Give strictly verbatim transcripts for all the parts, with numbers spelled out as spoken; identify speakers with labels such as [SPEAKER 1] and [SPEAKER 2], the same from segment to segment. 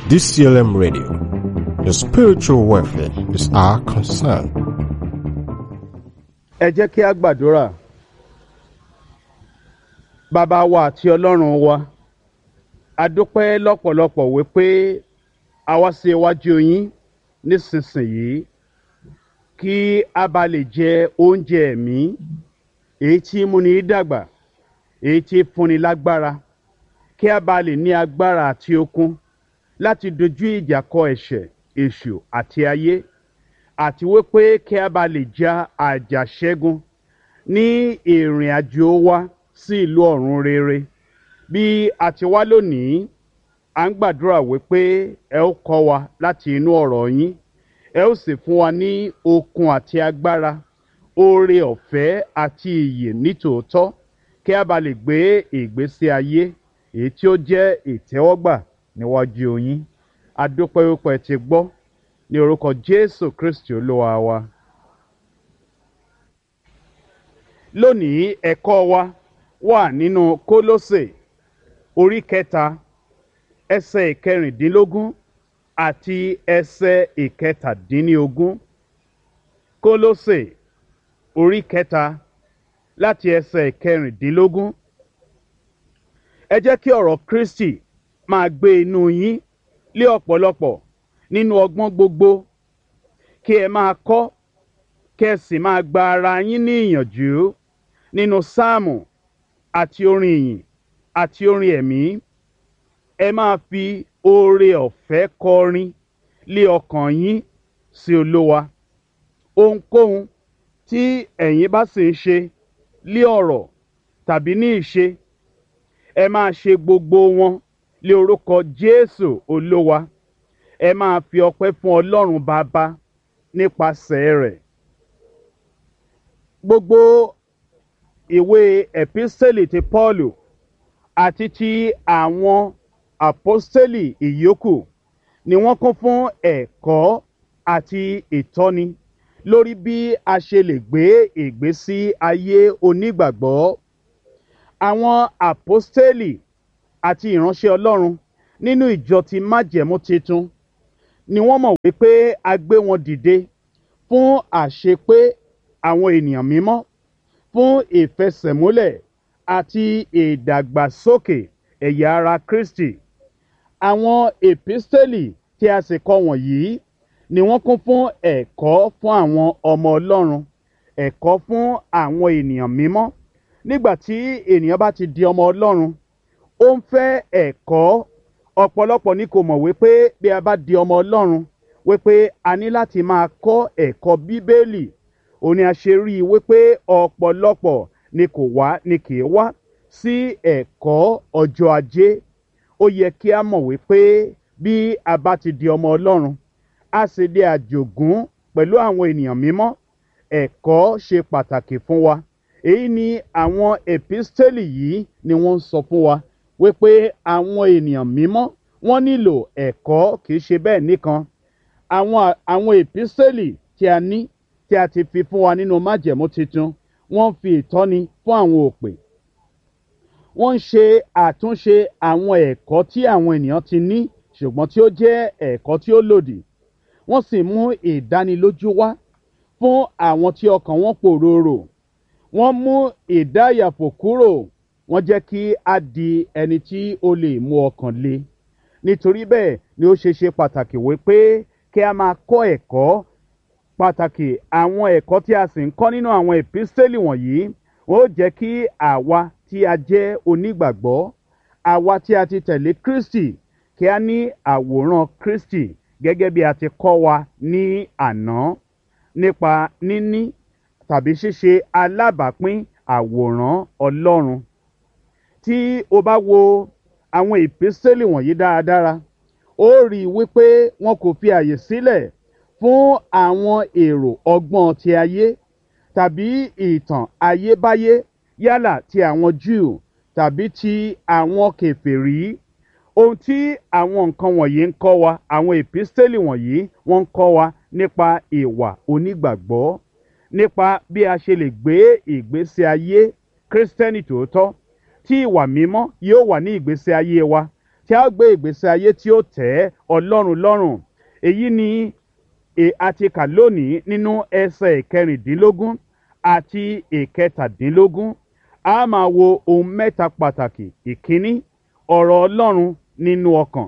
[SPEAKER 1] D C L M Radio. Your spiritual welfare is our concern.
[SPEAKER 2] Ẹ jẹ́ kí a gbàdúrà. Bàbá wa àti Ọlọ́run wa, a dúpẹ́ lọ́pọ̀lọpọ̀ wípé a wá sí iwájú yín nísinsìnyí kí a bá lè jẹ oúnjẹ ẹ̀mí èyí tí múni dàgbà, èyí tí fúnni lágbára, kí a bá lè ní agbára àti okun láti dojú ìjà kọ ẹ̀ṣẹ̀, èṣù àti ayé, àti wípé kí a bá lè ja àjàṣẹ́gun ní ìrìn àjò wa sí ìlú ọ̀run rere. Bí a ti wá lónìí, à ń gbàdúrà wípé ẹ ó kọ́ wa láti inú ọ̀rọ̀ yín, ẹ ó sì fún wa ní okun àti agbára, oore ọ̀fẹ́ àti ìyè nítòótọ́, kí a bá lè gbé ìgbésí ayé èyí tí ó jẹ́ ìtẹ́wọ́gbà níwájú yín. A dúpẹ́ wípé ẹ ti gbọ́ ní orúkọ Jésù Kristi Olúwa wa. Lónìí ẹ̀kọ́ wa wà nínú Kólósè orí kẹta ẹsẹ̀ ìkẹrìndínlógún àti ẹsẹ̀ ìkẹtàdínlógún. Kólósè orí kẹta láti ẹsẹ̀ ìkẹrìndínlógún. Ẹ jẹ́ kí ọ̀rọ̀ Kristi máa gbé inú yín lé ọ̀pọ̀lọpọ̀ nínú ọgbọ́n gbogbo, kí ẹ máa kọ́, kí ẹ sì máa gba ara yín ní ìyànjú nínú sáàmù àti orin ìyìn àti orin ẹ̀mí. Ẹ máa fi oore ọ̀fẹ́ kọrin lé ọkàn yín sí Olúwa. Ohunkóhun tí ẹ̀yin bá sì ń ṣe lé ọ̀rọ̀ tàbí ní ìṣe, ẹ máa ṣe gbogbo wọn lé orúkọ Jésù Olúwa. Ẹ máa fi ọpẹ́ fún Ọlọ́run Baba nípasẹ̀ rẹ̀. Gbogbo ìwé ẹ̀písítélì ti Pọ́ọ̀lù àti ti àwọn àpọ́stélì ìyókù ni wọ́n kún fún ẹ̀kọ́ àti ìtọ́ni lórí bí a ṣe lè gbé ìgbésí ayé onígbàgbọ́. Àwọn àpọ́stélì àti ìránṣẹ́ Ọlọ́run nínú ìjọ ti májẹ̀mú titun ni wọ́n mọ̀ wípé a gbé wọn dìde fún àṣepé àwọn ènìyàn mímọ́, fún ìfẹsẹ̀múlẹ̀ àti ìdàgbàsókè ẹ̀yà ara Kristi. Àwọn èpísítélì tí a sì kọ wọ̀nyí ni wọ́n kún fún ẹ̀kọ́ fún àwọn ọmọ Ọlọ́run, ẹ̀kọ́ fún àwọn ènìyàn mímọ́. Nígbà tí ènìyàn bá ti di ọmọ Ọlọ́run, ó ń fẹ́ ẹ̀kọ́. Ọ̀pọ̀lọpọ̀ ni kò mọ̀ wípé bí a bá di ọmọ Ọlọ́run, wípé a ní láti máa kọ́ ẹ̀kọ́ Bíbélì. Ó ní a ṣe rí i wípé ọ̀pọ̀lọpọ̀ ni kò wá ni kì í wá sí ẹ̀kọ́ ọjọ́ ajé. Ó yẹ kí a mọ̀ wípé bí a bá ti di ọmọ Ọlọ́run, a sì di àjogún pẹ̀lú àwọn ènìyàn mímọ́. Ẹ̀kọ́ ṣe pàtàkì fún wa. Èyí ni àwọn èpísítélì yìí ni wọ́n ń sọ fún wa wípé àwọn ènìyàn mímọ́ wọ́n nílò ẹ̀kọ́, kìí ṣe bẹ́ẹ̀ nìkan. Àwọn àwọn èpísítélì tí a ní tí a ti fi fún wa nínú májẹ̀mú titun, wọ́n fi ìtọ́ni fún àwọn òpè. Wọ́n ń ṣe àtúnṣe àwọn ẹ̀kọ́ tí àwọn ènìyàn ti ní ṣùgbọ́n tí ó jẹ́ ẹ̀kọ́ tí ó lòdì. Wọ́n sì mú ìdánilójú wá fún àwọn tí ọkàn wọn pòròrò. Wọ́n mú ìdáyàfò kúrò. Wọ́n jẹ́ kí a di ẹni tí ó lè mú ọkàn le. Nítorí bẹ́ẹ̀ ni ó ṣe ṣe pàtàkì wípé kí a máa kọ́ ẹ̀kọ́ pàtàkì. Àwọn ẹ̀kọ́ tí a sì ń kọ́ nínú àwọn èpísítélì wọ̀nyí ó jẹ́ kí àwa tí a jẹ́ onígbàgbọ́, àwa tí a ti tẹ̀lé Kristi, kí a ní àwòrán Kristi gẹ́gẹ́ bí a ti kọ́ wa ní àná nípa níní tàbí ṣíṣe alábàápín àwòrán Ọlọ́run. Tí o bá wo àwọn èpísítélì wọ̀nyí dáradára, ó rí i wípé wọn kò fi àyè sílẹ̀ fún àwọn èrò ọgbọ́n ti ayé tàbí ìtàn ayébáyé, yálà ti àwọn Júù tàbí ti àwọn kèfèrí. Ohun tí àwọn nǹkan wọ̀nyí ń kọ́ wa, àwọn èpísítélì wọ̀nyí wọ́n ń kọ́ wa nípa ìwà onígbàgbọ́, nípa bí a ṣe lè gbé ìgbésí ayé Kristẹni tòótọ́, tí ìwà mímọ́ yóò wà ní ìgbésí ayé wa, tí a gbé ìgbésí ayé tí ó tẹ́ Ọlọ́run lọ́rùn. Èyí ni a ti kà lónìí nínú ẹsẹ̀ ìkẹrìndínlógún àti ìkẹtàdínlógún. A máa wo ohun mẹ́ta pàtàkì. Ìkíní, ọ̀rọ̀ Ọlọ́run nínú ọkàn.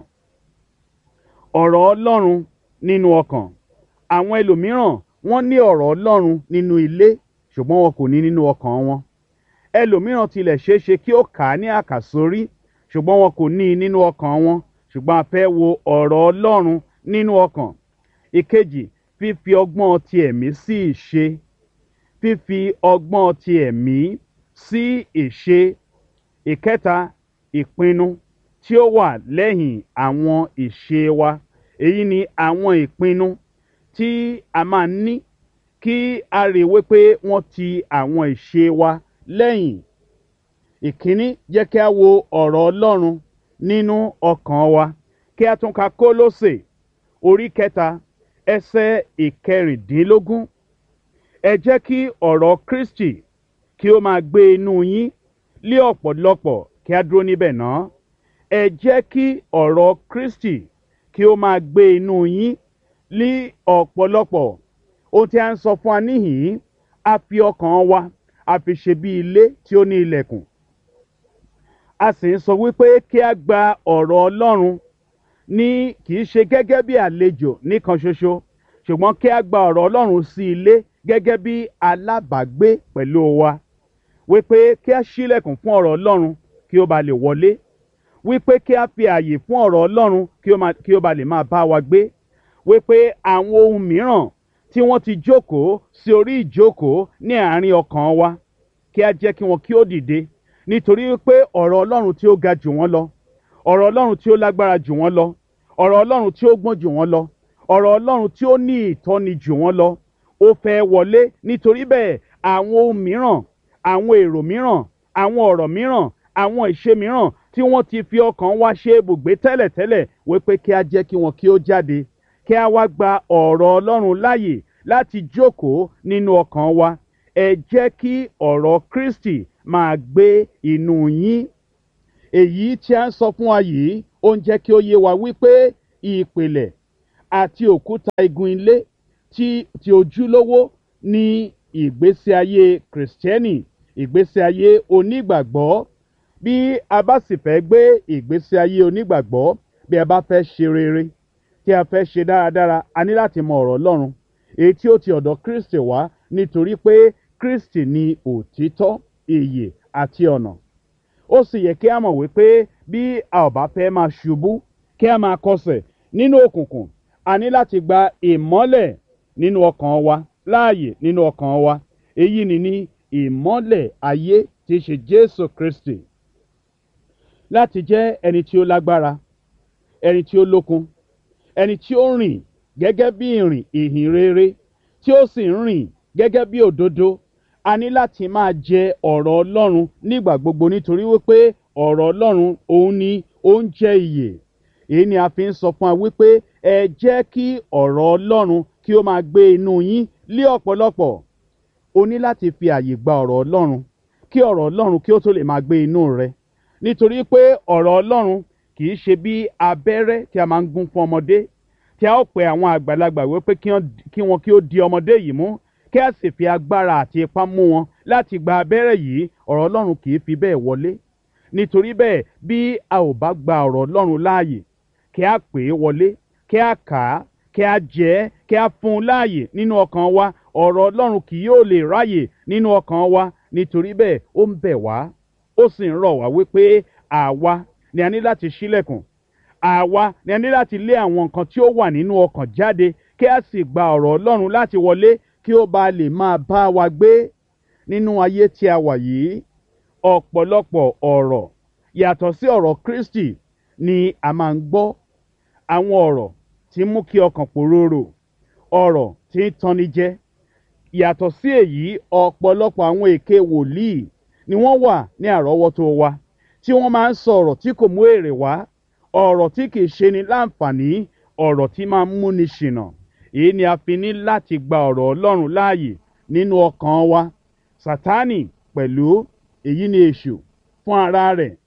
[SPEAKER 2] Ọ̀rọ̀ Ọlọ́run nínú ọkàn. Àwọn ẹlòmíràn wọ́n ní ọ̀rọ̀ Ọlọ́run nínú ilé ṣùgbọ́n wọn kò ní nínú ọkàn wọn. Ẹlòmíràn tilẹ̀ ṣeé ṣe kí ó kà á ní àkàsórí ṣùgbọ́n wọn kò ní nínú ọkàn wọn. Ṣùgbọ́n a fẹ́ wo ọ̀rọ̀ Ọlọ́run nínú ọkàn. Ìkejì, fífi ọgbọ́n ti ẹ̀mí sí ìṣe. Fífi ọgbọ́n ti ẹ̀mí sí ìṣe. Ìkẹta, ìpinnu tí ó wà lẹ́yìn àwọn ìṣe wa. Èyí ni àwọn ìpinnu tí a máa ní kí a rí wípé wọ́n ti àwọn ìṣe wa lẹ́yìn. Ìkíní, jẹ́ kí a wo ọ̀rọ̀ Ọlọ́run nínú ọkàn wa. Kí a tún ka Kólósè orí kẹta ẹsẹ̀ ìkẹrìndínlógún. Ẹ jẹ́ kí ọ̀rọ̀ Kristi kí ó máa gbé inú yín lé ọ̀pọ̀lọpọ̀. Kí a dúró níbẹ̀ náà. Ẹ jẹ́ kí ọ̀rọ̀ Kristi kí ó máa gbé inú yín lé ọ̀pọ̀lọpọ̀. Ohun tí a ń sọ fún wa níhìn-ín, a fi ọkàn wa a fi ṣe bí ilé tí ó ní ilẹ̀kùn. A sì ń sọ wípé kí a gba ọ̀rọ̀ Ọlọ́run ní kì í ṣe gẹ́gẹ́ bí àlejò nìkan ṣoṣo ṣùgbọ́n kí a gba ọ̀rọ̀ Ọlọ́run sí ilé gẹ́gẹ́ bí alábàágbé pẹ̀lú wa. Wípé kí a ṣílẹ̀kùn fún ọ̀rọ̀ Ọlọ́run kí ó ba lè wọlé. Wípé kí a fi ààyè fún ọ̀rọ̀ Ọlọ́run kí ó ba lè máa bá wa gbé. Wípé àwọn ohun mìíràn tí wọ́n ti jókòó sí orí ìjókòó ní àárín ọkàn wa kí a jẹ́ kí wọn kí ó dìde. Nítorí wípé ọ̀rọ̀ Ọlọ́run tí ó ga jù wọ́n lọ, ọ̀rọ̀ Ọlọ́run tí ó lágbára jù wọ́n lọ, ọ̀rọ̀ Ọlọ́run tí ó gbọ́n jù wọ́n lọ, ọ̀rọ̀ Ọlọ́run tí ó ní ìtọ́ni jù wọ́n lọ, ó fẹ́ wọlé. Nítorí bẹ́ẹ̀ àwọn ohun mìíràn, àwọn èrò mìíràn, àwọn ọ̀rọ̀ mìíràn, àwọn ìṣe mìíràn tí wọ́n ti fi ọkàn wa ṣe ibùgbé tẹ́lẹ̀tẹ́lẹ̀ wípé kí a jẹ́ kí wọn kí ó jáde. Kí a wá gba ọ̀rọ̀ Ọlọ́run láàyè láti jókòó nínú ọkàn wa. Ẹ jẹ́ kí ọ̀rọ̀ Kristi máa gbé inú yín. Èyí tí a ń sọ fún wa yìí ó ń jẹ́ kí ó yé wa wípé ìpìlẹ̀ àti òkúta igun ilé tí ti ojúlówó ní ìgbésí ayé Kìrìsìtẹ́nì, ìgbésí ayé onígbàgbọ́. Bí a bá sì fẹ́ gbé ìgbésí ayé onígbàgbọ́, bí a bá fẹ́ ṣe rere, tí a fẹ́ ṣe dáradára, a ní láti mọ ọ̀rọ̀ Ọlọ́run èyí tí ó ti ọ̀dọ̀ Kristi wá, nítorí pé Kristi ni òtítọ́, ìyè àti ọ̀nà. Ó sì yẹ kí a mọ̀ wípé bí a ò bá fẹ́ máa ṣubú, kí a máa kọsẹ̀ nínú òkùnkùn, a ní láti gba ìmọ́lẹ̀ nínú ọkàn wa, láàyè nínú ọkàn wa. Èyí ni ní ìmọ́lẹ̀ ayé tí í ṣe Jésù Kristi. Láti jẹ́ ẹni tí ó lágbára, ẹni tí ó lókun, ẹni tí ó rìn gẹ́gẹ́ bí ìrìn ìhìn rere, tí ó sì ń rìn gẹ́gẹ́ bí òdodo, a ní láti máa jẹ ọ̀rọ̀ Ọlọ́run nígbà gbogbo, nítorí wípé ọ̀rọ̀ Ọlọ́run òun ni oúnjẹ ìyè. Èyí ni a fi ń sọ fún wa wípé ẹ jẹ́ kí ọ̀rọ̀ Ọlọ́run kí ó máa gbé inú yín lé ọ̀pọ̀lọpọ̀. O ní láti fi àyè gba ọ̀rọ̀ Ọlọ́run kí ọ̀rọ̀ Ọlọ́run kí ó tó lè máa gbé inú rẹ. Nítorí pé ọ̀rọ̀ Ọlọ́run kì í ṣe bí abẹ́rẹ́ tí a máa ń gún fún ọmọdé, tí a ó pe àwọn àgbàlagbà wípé kí wọn kí ó di ọmọdé yìí mú, kí a sì fi agbára àti ipá mú wọn láti gba abẹ́rẹ́ yìí. Ọ̀rọ̀ Ọlọ́run kì í fi bẹ́ẹ̀ wọlé. Nítorí bẹ́ẹ̀ bí a ò bá gba ọ̀rọ̀ Ọlọ́run láàyè, kí a pè é wọlé, kí a kà á, kí a jẹ ẹ́, kí a fún un láàyè nínú ọkàn wa, ọ̀rọ̀ Ọlọ́run kì yóò lè ráyè nínú ọkàn wa. Nítorí bẹ́ẹ̀ ó ń bẹ̀ wá, ó sì ń rọ̀ wá wípé àwa ni a ní láti ṣílẹ̀kùn. Àwa ni a ní láti lé àwọn nǹkan tí ó wà nínú ọkàn jáde, kí a sì gba ọ̀rọ̀ Ọlọ́run láti wọlé kí ó ba lè máa bá wa gbé nínú ayé tí a wà yìí. Ọ̀pọ̀lọpọ̀ ọ̀rọ̀ yàtọ̀ sí ọ̀rọ̀ Kristi ni a máa ń gbọ́. Àwọn ọ̀rọ̀ tí mú kí ọkàn pòróró, ọ̀rọ̀ tí ń tanni jẹ. Yàtọ̀ sí èyí, ọ̀pọ̀lọpọ̀ àwọn èké wòlíì ni wọ́n wà ní àrọ́wọ́tó wa, tí wọ́n máa ń sọ ọ̀rọ̀ tí kò mú èrè wá, ọ̀rọ̀ tí kì í ṣe ni láǹfààní, ọ̀rọ̀ tí máa ń múni ṣìnà. Èyí ni a fi ní láti gba ọ̀rọ̀ Ọlọ́run láàyè nínú ọkàn wa. Sátánì pẹ̀lú, èyí ni èṣù fún ara rẹ̀,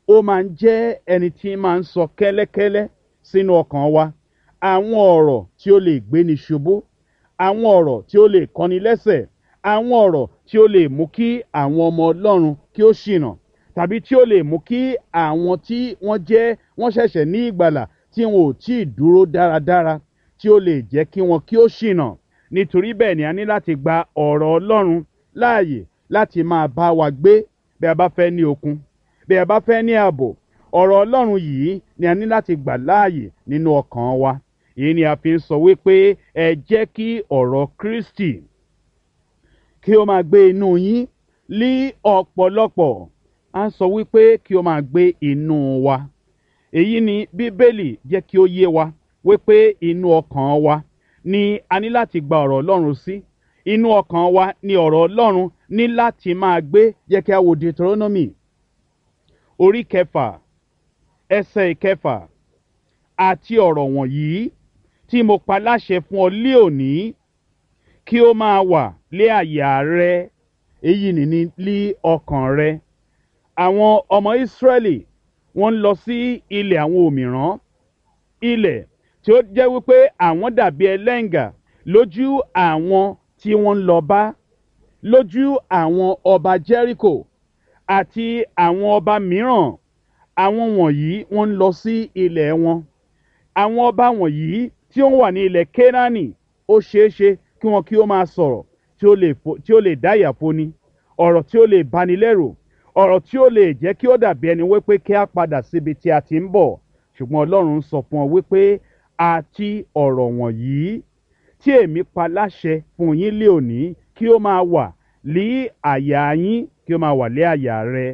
[SPEAKER 2] ó máa ń jẹ́ ẹni tí máa ń sọ kẹ́lẹ́kẹ́lẹ́ sínú ọkàn wa àwọn ọ̀rọ̀ tí ó lè gbéni ṣubú àwọn ọ̀rọ̀ tí ó lè kọni lẹ́sẹ̀ àwọn ọ̀rọ̀ tí ó lè mú kí àwọn ọmọ ọlọ́run kí ó ṣìnà tàbí tí ó lè mú kí àwọn tí wọ́n jẹ́ wọ́n ṣẹ̀ṣẹ̀ ní ìgbàlà tí wọn ò tí ì dúró dáradára tí ó lè jẹ́ kí wọn kí ó ṣìnà nítorí bẹ́ẹ̀ ni a ní láti gba ọ̀rọ̀ ọlọ́run láàyè láti máa bá wa gbé bí a bá fẹ́ ní okun bí a bá fẹ́ ní ààbò ọ̀rọ̀ ọlọ́run yìí ni a ní láti gbà láàyè nínú ọkàn wa èyí ni a fi ń sọ wípé ẹ jẹ́ kí ọ̀rọ̀ Kristi kí ó máa gbé inú yín lí ọ̀pọ̀lọpọ̀ a ń sọ wípé kí ó máa gbé inú wa èyí ni bíbélì jẹ́ kí ó yé wa wípé inú ọkàn wa ni a ní láti gba ọ̀rọ̀ ọlọ́run sí inú ọkàn wa ni ọ̀rọ̀ ọlọ́run ní láti máa gbé jẹ́ kí a wo Deuteronomy orí kẹfà ẹsẹ̀ ìkẹfà àti ọ̀rọ̀ wọ̀nyí tí mo pa láṣẹ fún ọ lé òní kí ó máa wà lé àyà rẹ èyí nìní lí ọkàn rẹ àwọn ọmọ Ísírẹ́lì wọ́n ń lọ sí ilẹ̀ àwọn òmìrán ilẹ̀ tí ó jẹ́ wípé àwọn dàbí ẹlẹ́ǹgà lójú àwọn tí wọ́n ń lọ bá lójú àwọn ọba Jẹ́ríkò àti àwọn ọba mìíràn àwọn wọ̀nyí wọ́n ń lọ sí ilẹ̀ wọn àwọn ọba wọ̀nyí tí ó wà ní ilẹ̀ Kénáánì ó ṣeéṣe kí wọn kí ó máa sọ̀rọ̀ tí ó lè tí ó lè dá ìyàfóni ọ̀rọ̀ tí ó lè bani lẹ́rù ọ̀rọ̀ tí ó lè jẹ́ kí ó dàbí ẹni wípé kí a padà síbi tí a ti ń bọ̀ ṣùgbọ́n Ọlọ́run sọ fún ọ wípé àti ọ̀rọ̀ wọ̀nyí tí èmi pa láṣẹ fún yín lé òní kí ó máa wà lí àyà yín kí ó máa wà lé àyà rẹ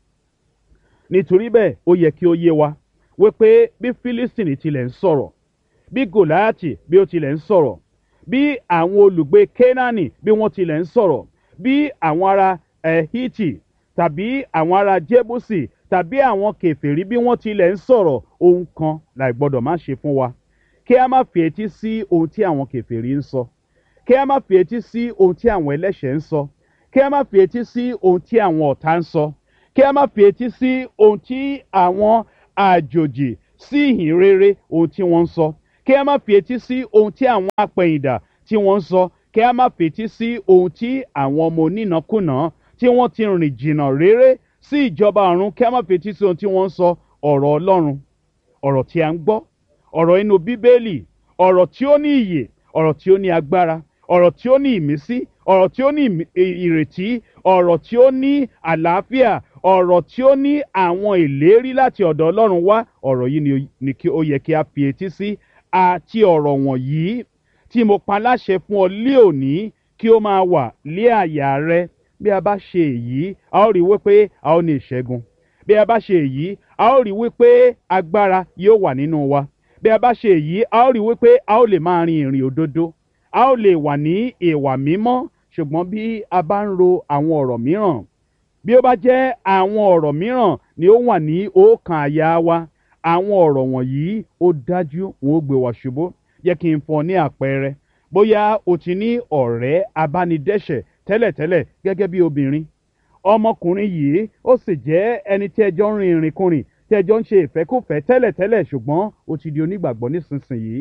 [SPEAKER 2] nítorí bẹ́ẹ̀ ó yẹ kí ó yé wa wípé bí Fílístìnì tilẹ̀ ń sọ̀rọ̀ bí Gòláàtì bí ó tilẹ̀ ń sọ̀rọ̀ bí àwọn olùgbé Kénáánì bí wọ́n tilẹ̀ ń sọ̀rọ̀ bí àwọn ará Hítì tàbí àwọn ará Jébúsì tàbí àwọn kèfèrí bí wọ́n tilẹ̀ ń sọ̀rọ̀ ohun kan láì gbọ́dọ̀ má ṣe fún wa kí a má fi etí sí ohun tí àwọn kèfèrí ń sọ kí a má fi etí sí ohun tí àwọn ẹlẹ́ṣẹ̀ ń sọ kí a má fi etí sí ohun tí àwọn ọ̀tá ń sọ kí a má fi etí sí ohun tí àwọn àjòjì sí ìhìn rere ohun tí wọ́n ń sọ kí a má fi etí sí ohun tí àwọn apẹ̀yìndà tí wọ́n ń sọ kí a má fi etí sí ohun tí àwọn ọmọ onínàkúnà tí wọ́n ti rìn jìnnà réré sí ìjọba ọ̀run kí a má fi etí sí ohun tí wọ́n ń sọ ọ̀rọ̀ Ọlọ́run ọ̀rọ̀ tí a ń gbọ́ ọ̀rọ̀ inú Bíbélì ọ̀rọ̀ tí ó ní ìyè ọ̀rọ̀ tí ó ní agbára ọ̀rọ̀ tí ó ní ìmísí ọ̀rọ̀ tí ó ní ìrètí ọ̀rọ̀ tí ó ní àlàáfíà ọ̀rọ̀ tí ó ní àwọn ìlérí láti ọ̀dọ̀ Ọlọ́run wá ọ̀rọ̀ yìí ni kí ó yẹ kí a fi etí sí àti ọ̀rọ̀ wọ̀nyí tí mo pa láṣẹ fún ọ lé òní kí ó máa wà lé àyà rẹ bí a bá ṣe èyí a ó rí wípé a ó ní ìṣẹ́gun bí a bá ṣe èyí a ó rí wípé agbára yóò wà nínú wa bí a bá ṣe èyí a ó rí wípé a ó lè máa rin ìrìn òdodo a ó lè wà ní ìwà mímọ́ ṣùgbọ́n bí a bá ń ro àwọn ọ̀rọ̀ mìíràn bí ó bá jẹ́ àwọn ọ̀rọ̀ mìíràn ni ó wà ní ọkàn àyà wa àwọn ọ̀rọ̀ wọ̀nyí ó dájú wọn ó gbé wa ṣubú jẹ́ kí n fún ọ ní àpẹẹrẹ bóyá o ti ní ọ̀rẹ́ abánidẹ́ṣẹ̀ tẹ́lẹ̀tẹ́lẹ̀ gẹ́gẹ́ bí obìnrin ọmọkùnrin yìí ó sì jẹ́ ẹni tí ẹjọ́ ń rin ìrìnkúrìn tí ẹjọ́ ń ṣe ìfẹ́kùfẹ́ tẹ́lẹ̀tẹ́lẹ̀ ṣùgbọ́n ó ti di onígbàgbọ́ nísinsìnyí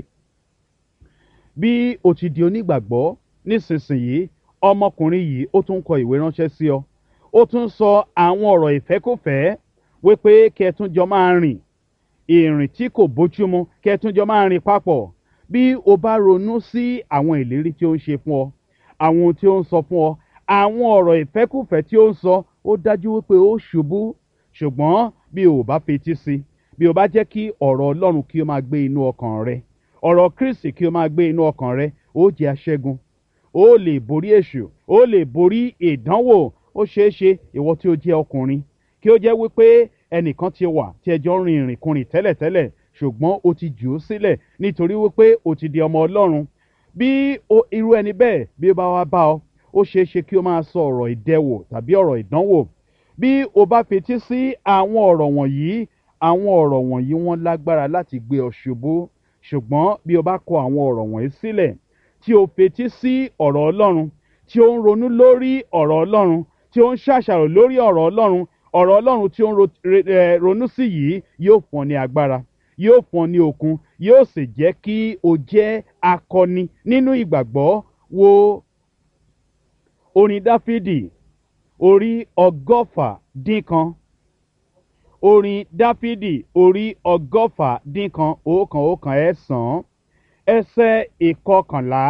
[SPEAKER 2] bí ó ti di onígbàgbọ́ nísinsìnyí ọmọkùnrin yìí ó tún kọ ìwé ránṣẹ́ sí ọ ó tún sọ àwọn ọ̀rọ̀ ìfẹ́kùfẹ́ wípé kí ẹ tún jọ máa rìn ìrìn tí kò bójúmu kí ẹ tún jọ máa rìn papọ̀ bí o bá ronú sí àwọn ìlérí tí ó ń ṣe fún ọ àwọn ohun tí ó ń sọ fún ọ àwọn ọ̀rọ̀ ìfẹ́kùfẹ́ tí ó ń sọ ó dájú wípé ó ṣubú ṣùgbọ́n bí o bá fetí sí bí o bá jẹ́ kí ọ̀rọ̀ Ọlọ́run kí ó máa gbé inú ọkàn rẹ ọ̀rọ̀ Kristi kí ó máa gbé inú ọkàn rẹ ó jẹ́ aṣẹ́gun ó lè borí èṣù ó lè borí ìdánwò ó ṣeé ṣe ìwọ tí ó jẹ́ ọkùnrin kí ó jẹ́ wípé ẹnìkan ti wà tí ẹjọ́ ń rin ìrìnkúrìn tẹ́lẹ̀tẹ́lẹ̀ ṣùgbọ́n ó ti jù ú sílẹ̀ nítorí wípé ó ti di ọmọ Ọlọ́run bí irú ẹni bẹ́ẹ̀ bí ó bá wá bá ọ ó ṣeé ṣe kí ó máa sọ ọ̀rọ̀ ìdẹwò tàbí ọ̀rọ̀ ìdánwò bí o bá fetí sí àwọn ọ̀rọ̀ wọ̀nyí àwọn ọ̀rọ̀ wọ̀nyí wọ́n lágbára láti gbé ọ ṣubú ṣùgbọ́n bí o bá kọ àwọn ọ̀rọ̀ wọ̀nyí sílẹ̀ tí o fetí sí ọ̀rọ̀ Ọlọ́run tí ó ń ronú lórí ọ̀rọ̀ Ọlọ́run tí ó ń ṣàṣàrò lórí ọ̀rọ̀ Ọlọ́run ọ̀rọ̀ ọlọ́run tí ó ń ro- re- eh, ronú sí yìí yóò fún ọ ní agbára, yóò fún ọ ní okun, yóò sì jẹ́ kí o jẹ́ akọni nínú ìgbàgbọ́. Wo orin dáfídì orí ọgọ́fà dín kan, orin dáfídì orí ọgọ́fà dín kan, òókan òókan ẹ̀sán, ẹsẹ̀ ìkọkànlá.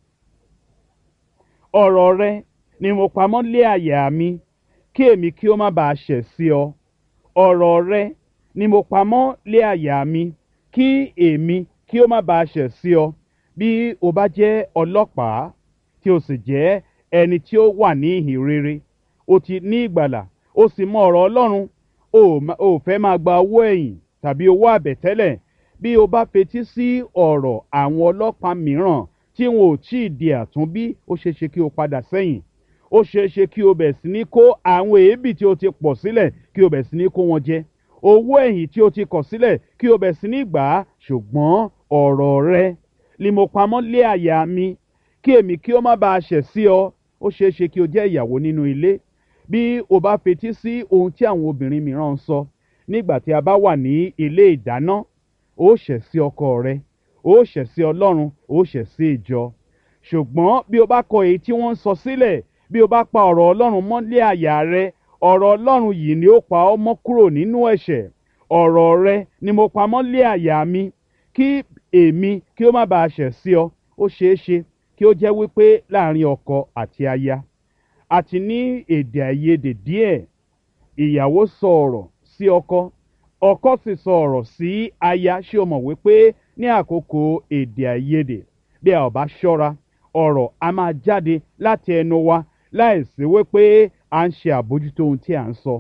[SPEAKER 2] Ọ̀rọ̀ rẹ ni mo pamọ́ lé àyà mi, kí èmi kí ó má bàa ṣẹ̀ sí ọ. Ọ̀rọ̀ rẹ ni mo pamọ́ lé àyà mi, kí èmi kí ó má bàa ṣẹ̀ sí ọ. Bí o bá jẹ́ ọlọ́pàá tí o sì jẹ́ ẹni tí ó wà ní ìhìn rere, o ti ní ìgbàlà, o sì mọ ọ̀rọ̀ Ọlọ́run, o ò ma- o ò fẹ́ máa gba owó ẹ̀yìn tàbí owó àbẹ̀tẹ́lẹ̀. Bí o bá fetí sí ọ̀rọ̀ àwọn ọlọ́pàá mìíràn tí wọn ò tí ì di àtúnbí, ó ṣeé ṣe kí o padà sẹ́yìn. Ó ṣeé ṣe kí o bẹ̀ sí ní kó àwọn èébì tí o ti pọ̀ sílẹ̀ kí o bẹ̀ sí ní kó wọn jẹ. Owó ẹ̀yìn tí o ti kọ̀ sílẹ̀ kí o bẹ̀ sí ní gbà á. Ṣùgbọ́n ọ̀rọ̀ rẹ ni mo pamọ́ lé àyà mi, kí èmi kí ó má bàa ṣẹ̀ sí ọ. Ó ṣeé ṣe kí o jẹ́ ìyàwó nínú ilé. Bí o bá fetí sí ohun tí àwọn obìnrin mìíràn ń sọ nígbà tí a bá wà ní ilé ìdáná, ó ṣẹ̀ sí ọkọ rẹ, ó ṣẹ̀ sí Ọlọ́run, ó ṣẹ̀ sí ìjọ. Ṣùgbọ́n bí o bá kọ èyí tí wọ́n ń sọ sílẹ̀, bí o bá pa ọ̀rọ̀ Ọlọ́run mọ́ lé àyà rẹ, ọ̀rọ̀ Ọlọ́run yìí ni ó pa ọ́ mọ́ kúrò nínú ẹ̀ṣẹ̀. Ọ̀rọ̀ rẹ ni mo pa mọ́ lé àyà mi, kí èmi kí ó má bàa ṣẹ̀ sí ọ. Ó ṣeé ṣe kí ó jẹ́ wípé láàrin ọkọ àti aya àti ní èdè àìyedè díẹ̀. Ìyàwó sọ ọ̀rọ̀ sí ọkọ, ọkọ sì sọ ọ̀rọ̀ sí aya. Ṣé o mọ̀ wípé ní àkókò èdè àìyedè, bí a ò bá ṣọ́ra, ọ̀rọ̀ a máa jáde láti ẹnu wa láìsí wípé à ń ṣe àbójútó ohun tí à ń sọ.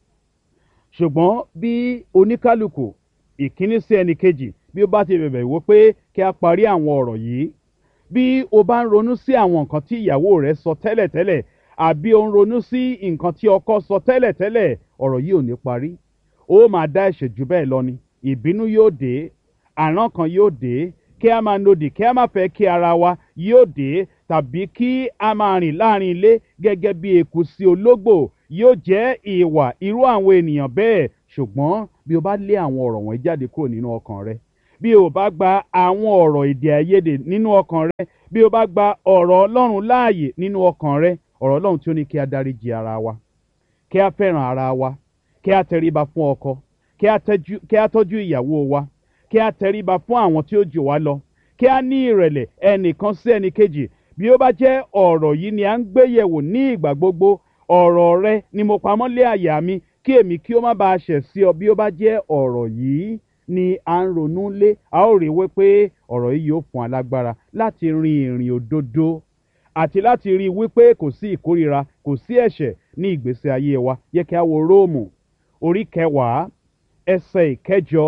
[SPEAKER 2] Ṣùgbọ́n bí oníkálukú ìkíní sí ẹnì kejì bí ó bá ti bẹ̀bẹ̀ wípé kí a parí àwọn ọ̀rọ̀ yìí, bí o bá ń ronú sí àwọn nǹkan tí ìyàwó rẹ sọ tẹ́lẹ̀tẹ́lẹ̀, àbí o ń ronú sí nǹkan tí ọkọ sọ tẹ́lẹ̀tẹ́lẹ̀, ọ̀rọ̀ yìí ò ní parí. Ó máa dá ẹ̀ṣẹ̀ jù bẹ́ẹ̀ lọ ni. Ìbínú yóò dé, àrán kan yóò dé, kí a máa nodì, kí a máa fẹ́ kí ara wa yóò dé, tàbí kí a máa rìn láàrin ilé gẹ́gẹ́ bí eku sí ológbò yóò jẹ́ ìwà irú àwọn ènìyàn bẹ́ẹ̀. Ṣùgbọ́n bí o bá lé àwọn ọ̀rọ̀ wọ̀nyí jáde kúrò nínú ọkàn rẹ, bí o bá gba àwọn ọ̀rọ̀ èdè àìyedè nínú ọkàn rẹ, bí o bá gba ọ̀rọ̀ Ọlọ́run láàyè nínú ọkàn rẹ, ọ̀rọ̀ Ọlọ́run tí ó ní kí a dáríjì ara wa, kí a fẹ́ràn ara wa, kí a tẹríba fún ọkọ, kí a tẹ́jú- kí a tọ́jú ìyàwó wa, kí a tẹríba fún àwọn tí ó jù wá lọ, kí a ní ìrẹ̀lẹ̀ ẹnìkan sí ẹnìkejì. Bí ó bá jẹ́ ọ̀rọ̀ yìí ni à ń gbé yẹ̀wò ní ìgbà gbogbo, ọ̀rọ̀ rẹ ni mo pamọ́ lé àyà mi, kí èmi kí ó má bàa ṣẹ̀ sí ọ. Bí ó bá jẹ́ ọ̀rọ̀ yìí ni à ń ronú lé, a ó rí wípé ọ̀rọ̀ yìí yóò fún alágbára láti rin ìrìn òdodo àti láti rí wípé kò sí ìkórira, kò sí ẹ̀ṣẹ̀ ní ìgbésí ayé wa. Yẹ kí a wo Róòmù orí kẹwàá ẹsẹ̀ ìkẹjọ.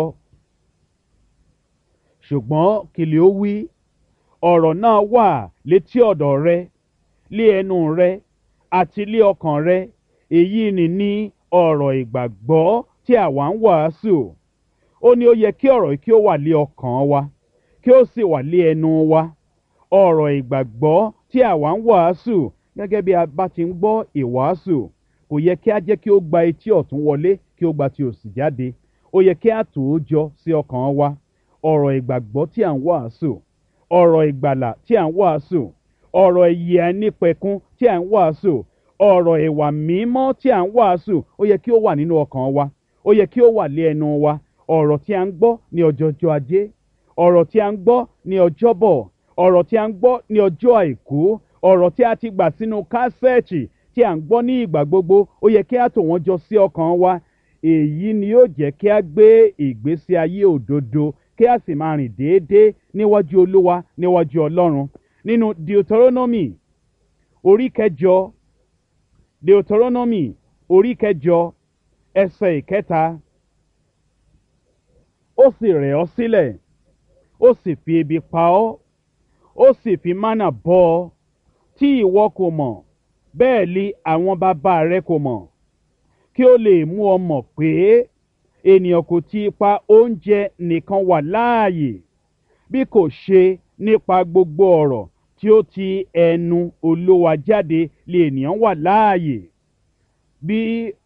[SPEAKER 2] Ṣùgbọ́n kí ni ó wí? Ọ̀rọ̀ náà wà létí ọ̀dọ̀ rẹ, lé ẹnu rẹ àti lé ọkàn rẹ. Èyí ni ní ọ̀rọ̀ ìgbàgbọ́ tí àwa ń wàásù. Ó ní ó yẹ kí ọ̀rọ̀ yìí kí ó wà lé ọkàn wa, kí ó sì wà lé ẹnu wa. Ọ̀rọ̀ ìgbàgbọ́ tí àwa ń wàásù, gẹ́gẹ́ bí a bá ti ń gbọ́ ìwàásù, kò yẹ kí a jẹ́ kí ó gba etí ọ̀tún wọlé kí ó gba ti òsì jáde. Ó yẹ kí a tò ó jọ sí ọkàn wa. Ọ̀rọ̀ ìgbàgbọ́ tí à ń wàásù, ọ̀rọ̀ ìgbàlà tí à ń wàásù, ọ̀rọ̀ ìyè àìnípẹ̀kun tí à ń wàásù, ọ̀rọ̀ ìwà mímọ́ tí à ń wàásù, ó yẹ kí ó wà nínú ọkàn wa, ó yẹ kí ó wà lé ẹnu wa. Ọ̀rọ̀ tí à ń gbọ́ ní ọjọ́jọ́ ajé, ọ̀rọ̀ tí à ń gbọ́ ní ọjọ́bọ̀, ọ̀rọ̀ tí à ń gbọ́ ní ọjọ́ àìkú, ọ̀rọ̀ tí a ti gbà sínú kásẹ̀ẹ̀tì tí à ń gbọ́ ní ìgbà gbogbo, ó yẹ kí a tò wọ́n jọ sí ọkàn wa. Èyí ni yóò jẹ́ kí a gbé ìgbésí ayé òdodo, kí a sì máa rìn déédéé níwájú Olúwa, níwájú Ọlọ́run. Nínú Deuteronomy orí kẹjọ, Deuteronomy orí kẹjọ ẹsẹ̀ ìkẹta. Ó sì rẹ̀ ọ́ sílẹ̀, ó sì fi ebi pa ọ́, ó sì fi mánà bọ́ ọ, tí ìwọ kò mọ̀, bẹ́ẹ̀ li àwọn bàbá rẹ kò mọ̀, kí ó lè mú ọ mọ̀ pé ènìyàn kò ti ipa oúnjẹ nìkan wà láàyè, bí kò ṣe nípa gbogbo ọ̀rọ̀ tí ó ti ẹnu Olúwa jáde lè ènìyàn wà láàyè. Bí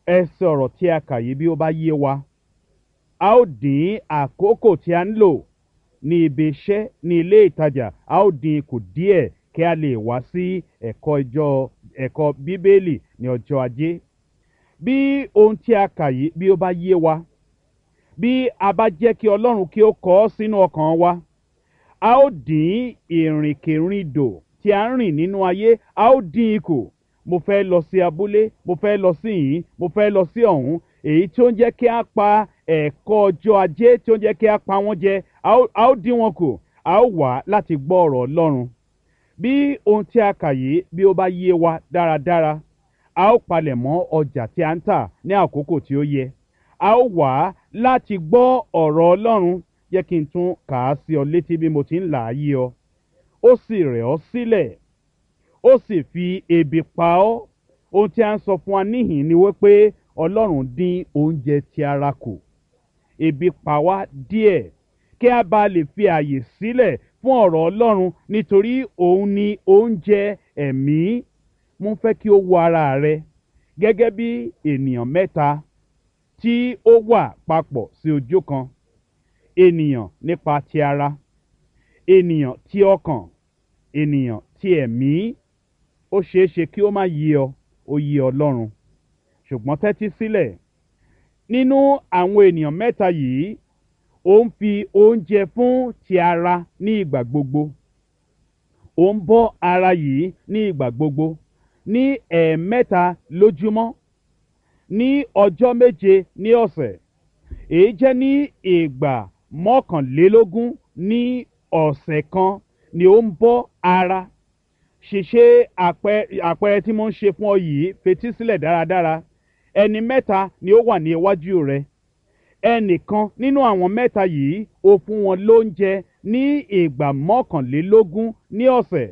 [SPEAKER 2] ẹsẹ̀ ọ̀rọ̀ tí a kà yìí bí ó bá yé wa, a ó dín àkókò tí a ń lò ní ibi iṣẹ́ ní ilé ìtajà a ó dín kù díẹ̀ kí a lè wá sí ẹ̀kọ́ ìjọ ẹ̀kọ́ bíbélì ní ọjọ́ ajé. Bí ohun tí a kà yìí bí ó bá yé wa, bí a bá jẹ́ kí Ọlọ́run kí ó kọ ọ́ sínú ọkàn wa, a ó dín ìrìnkèrindò tí a ń rìn nínú ayé a ó dín kù. Mo fẹ́ lọ sí abúlé, mo fẹ́ lọ sí ìhín, mo fẹ́ lọ sí ọ̀hún, èyí tí ó ń jẹ́ kí a pa ẹ̀kọ́ ọjọ́ ajé tí ó ń jẹ́ kí a pa wọ́n jẹ a ó a ó dín wọn kù, a ó wá láti gbọ́ ọ̀rọ̀ Ọlọ́run. Bí ohun tí a kà yìí bí ó bá yé wa dáradára, a ó palẹ̀ mọ́ ọjà tí a ń tà ní àkókò tí ó yẹ, a ó wá láti gbọ́ ọ̀rọ̀ Ọlọ́run. Jẹ́ kí n tún kà á sí ọ létí bí mo ti ń là á yé ọ. Ó sì rẹ̀ ọ́ sílẹ̀, ó sì fi ebi pa ọ́. Ohun tí a ń sọ fún wa níhìn ni wípé Ọlọ́run dín oúnjẹ ti ara kù. Ebi pa wá díẹ̀ kí a bá lè fi àyè sílẹ̀ fún ọ̀rọ̀ Ọlọ́run nítorí òun ni oúnjẹ ẹ̀mí. Mo fẹ́ kí o wo ara rẹ gẹ́gẹ́ bí ènìyàn mẹ́ta tí ó wà papọ̀ sí ojú kan. Ènìyàn nípa ti ara, ènìyàn ti ọkàn, ènìyàn ti ẹ̀mí. Ó ṣeé ṣe kí ó má yé ọ, ó yé Ọlọ́run. Ṣùgbọ́n tẹ́tí sílẹ̀. Nínú àwọn ènìyàn mẹ́ta yìí, ó ń fi oúnjẹ fún ti ara ní ìgbà gbogbo. Ó ń bọ́ ara yìí ní ìgbà gbogbo, ní ẹ̀ẹ̀mẹ́ta lójúmọ́, ní ọjọ́ méje ní ọ̀sẹ̀. Èyí jẹ́ ní ìgbà mọ́kànlélógún ní ọ̀sẹ̀ kan ni ó ń bọ́ ara. Ṣèṣe àpẹẹrẹ tí mo ń ṣe fún ọ yìí, fetí sílẹ̀ dáradára. Ẹni mẹ́ta ni ó wà ní iwájú rẹ. Ẹnìkan nínú àwọn mẹ́ta yìí ó fún wọn lóúnjẹ ní ìgbà mọ́kànlélógún ní ọ̀sẹ̀.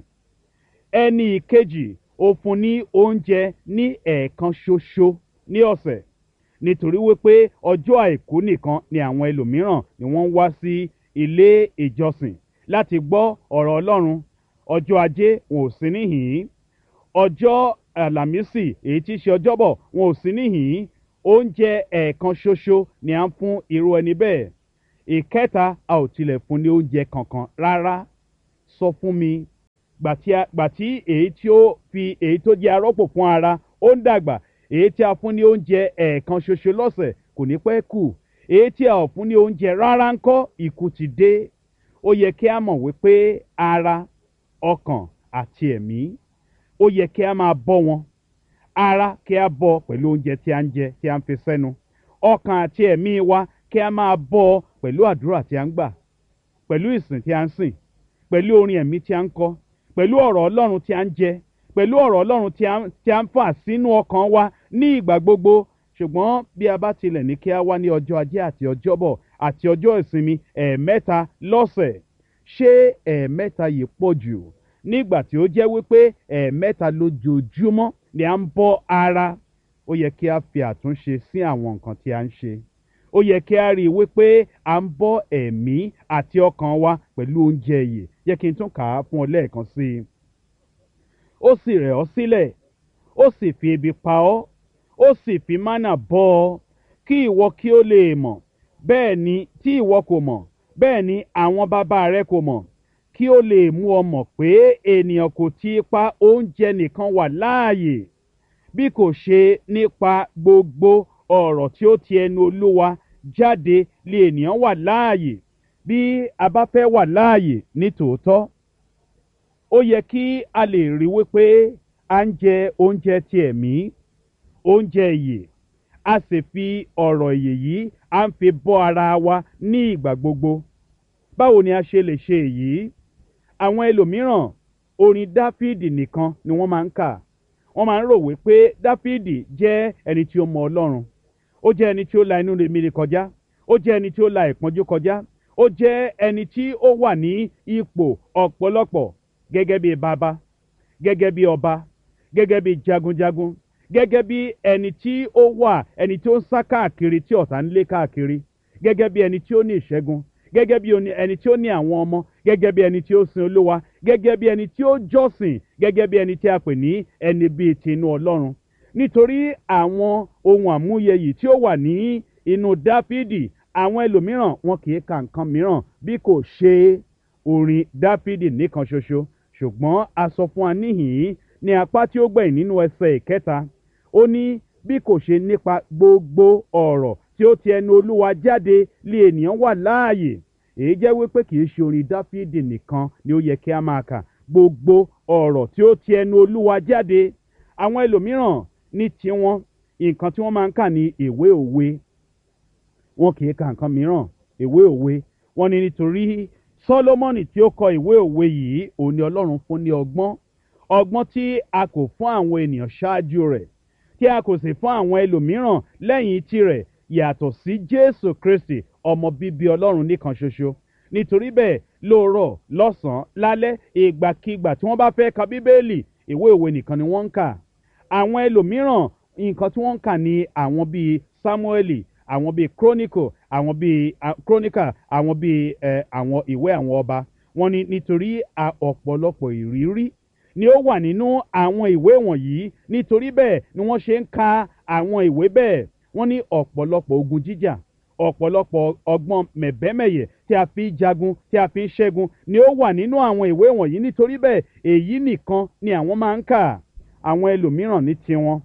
[SPEAKER 2] Ẹni ìkejì ó fún ní oúnjẹ ní ẹ̀ẹ̀kan ṣoṣo ní ọ̀sẹ̀. Nítorí wípé ọjọ́ àìkú nìkan ni àwọn ẹlòmíràn ni wọ́n ń wá sí ilé ìjọsìn láti gbọ́ ọ̀rọ̀ Ọlọ́run. Ọjọ́ ajé wọn ò sí níhìn-ín. Ọjọ́ àlàmísì èyí tí í ṣe ọjọ́bọ̀ wọn ò sí níhìn-ín. Oúnjẹ ẹ̀ẹ̀kan ṣoṣo ni à ń fún irú ẹni bẹ́ẹ̀. Ìkẹta a ò tilẹ̀ fún ní oúnjẹ kankan rárá. Sọ fún mi, gbà tí èyí tí ó fi èyí tó jẹ́ arọ́pò fún ara ó ń dàgbà, èyí tí a fún ní oúnjẹ ẹ̀ẹ̀kan ṣoṣo lọ́sẹ̀ kò ní pẹ́ kù. Èyí tí a ò fún ní oúnjẹ rárá ńkọ́, ikú ti dé. Ó yẹ kí a mọ̀ wípé ara, ọkàn àti ẹ̀mí ó yẹ kí a máa bọ́ wọn. Ara kí a bọ́ pẹ̀lú oúnjẹ tí a ń jẹ tí a ń fi sẹ́nu. Ọkàn àti ẹ̀mí wa kí a máa bọ́ pẹ̀lú àdúrà tí a ń gbà, pẹ̀lú ìsìn tí a ń sìn, pẹ̀lú orin ẹ̀mí tí a ń kọ, pẹ̀lú ọ̀rọ̀ Ọlọ́run tí a ń jẹ, pẹ̀lú ọ̀rọ̀ Ọlọ́run tí a ń fà sínú ọkàn wa ní ìgbà gbogbo. Ṣùgbọ́n bí a bá tilẹ̀ ní kí a wá ní ọjọ́ ajé àti ọjọ́bọ̀ àti ọjọ́ ìsinmi ẹ̀ẹ̀mẹ́ta lọ́sẹ̀, ṣé ẹ̀ẹ̀mẹ́ta yìí pọ̀ jù? Nígbà tí ó jẹ́ wípé ẹ̀ẹ̀mẹ́ta lójoojúmọ́ ni à ń bọ́ ara. Ó yẹ kí a fi àtúnṣe sí àwọn nǹkan tí a ń ṣe. Ó yẹ kí a rí i wípé à ń bọ́ ẹ̀mí àti ọkàn wa pẹ̀lú oúnjẹ ìyè. Jẹ́ kí n tún kà á fún ọ lẹ́ẹ̀kan sí i. Ó sì rẹ̀ ọ́ sílẹ̀, ó sì fi ebi pa ọ́, ó sì fi mánà bọ́ ọ, kí ìwọ kí ó lè mọ̀, bẹ́ẹ̀ ni tí ìwọ kò mọ̀, bẹ́ẹ̀ ni àwọn bàbá rẹ kò mọ̀, kí ó lè mú ọ mọ̀ pé ènìyàn kò ti ipa oúnjẹ nìkan wà láàyè, bí kò ṣe nípa gbogbo ọ̀rọ̀ tí ó ti ẹnu Olúwa jáde lè ènìyàn wà láàyè. Bí a bá fẹ́ wà láàyè ní tòótọ́, ó yẹ kí a lè rí wípé à ń jẹ oúnjẹ ti ẹ̀mí, oúnjẹ ìyè, a sì fi ọ̀rọ̀ ìyè yìí à ń fi bọ́ ara wa ní ìgbà gbogbo. Báwo ni a ṣe lè ṣe èyí? Àwọn ẹlòmíràn orin Dáfídì nìkan ni wọ́n máa ń kà. Wọ́n máa ń rò wípé Dáfídì jẹ́ ẹni tí ó mọ Ọlọ́run. Ó jẹ́ ẹni tí ó la inú rèmíre kọjá. Ó jẹ́ ẹni tí ó la ìpọ́njú kọjá. Ó jẹ́ ẹni tí ó wà ní ipò ọ̀pọ̀lọpọ̀ gẹ́gẹ́ bí bàbá, gẹ́gẹ́ bí ọba, gẹ́gẹ́ bí jagunjagun, gẹ́gẹ́ bí ẹni tí ó wà ẹni tí ó ń sá káàkiri tí ọ̀tá ń lé káàkiri, gẹ́gẹ́ bí ẹni tí ó ní ìṣẹ́gun, gẹ́gẹ́ bí ẹni tí ó ní àwọn ọmọ, gẹ́gẹ́ bí ẹni tí ó sin Olúwa, gẹ́gẹ́ bí ẹni tí ó jọ́sìn, gẹ́gẹ́ bí ẹni tí a pè ní ẹni bíi tinú Ọlọ́run. nítorí àwọn ohun àmúyẹ yìí tí ó wà ní inú dáfídì, àwọn ẹlòmíràn wọn kì í ka nǹkan mìíràn bí kò ṣe orin dáfídì nìkan ṣoṣo. Ṣùgbọ́n a sọ fún wa níhìn-ín ní apá tí ó gbẹ̀yìn nínú ẹsẹ̀ ìkẹta, ó ní bí kò ṣe nípa gbogbo ọ̀rọ̀ tí ó ti ẹnu olúwa jáde lé ènìyàn wà láàyè. Èyí jẹ́ wípé kì í ṣe orin dáfídì nìkan ni ó yẹ kí a máa kà, gbogbo ọ̀rọ̀ tí ó ti ẹnu olúwa jáde. Àwọn ẹlòmíràn ní tiwọn nǹkan tí wọ́n máa ń kà ní ìwé òwe, wọn kì í ka nǹkan mìíràn. Ìwé òwe, wọ́n ní nítorí Sólómọ́nì tí ó kọ ìwé òwe yìí òun ni Ọlọ́run fún ní ọgbọ́n, ọgbọ́n tí a kò fún àwọn ènìyàn ṣáájú rẹ̀, tí a kò sì fún àwọn ẹlòmíràn lẹ́yìn tirẹ̀, yàtọ̀ sí Jésù Kristi ọmọ bíbí Ọlọ́run nìkan ṣoṣo. Nítorí bẹ́ẹ̀ lóòrọ̀, lọ́sàn-án, lálẹ́, ìgbàkigbà tí wọ́n bá fẹ́ ka Bíbélì, ìwé òwe nìkan ni wọ́n ń kà. Àwọn ẹlòmíràn nǹkan tí wọ́n ń kà ní àwọn bíi Sámúẹ́lì, àwọn bíi Chronicle, àwọn bíi Chronicle, àwọn bíi ẹ àwọn ìwé àwọn ọba. Wọ́n ní nítorí ọ̀pọ̀lọpọ̀ ìrírí ni ó wà nínú àwọn ìwé wọ̀nyí, nítorí bẹ́ẹ̀ ni wọ́n ṣe ń ka àwọn ìwé bẹ́ẹ̀. Wọ́n ní ọ̀pọ̀lọpọ̀ ogun jíjà, ọ̀pọ̀lọpọ̀ ọgbọ́n mẹ̀bẹ́mẹ̀yẹ tí a fi ń jagun, tí a fi ń ṣẹ́gun ni ó wà nínú àwọn ìwé wọ̀nyí. Nítorí bẹ́ẹ̀ èyí nìkan ni àwọn máa ń kà. Àwọn ẹlòmíràn ní tiwọn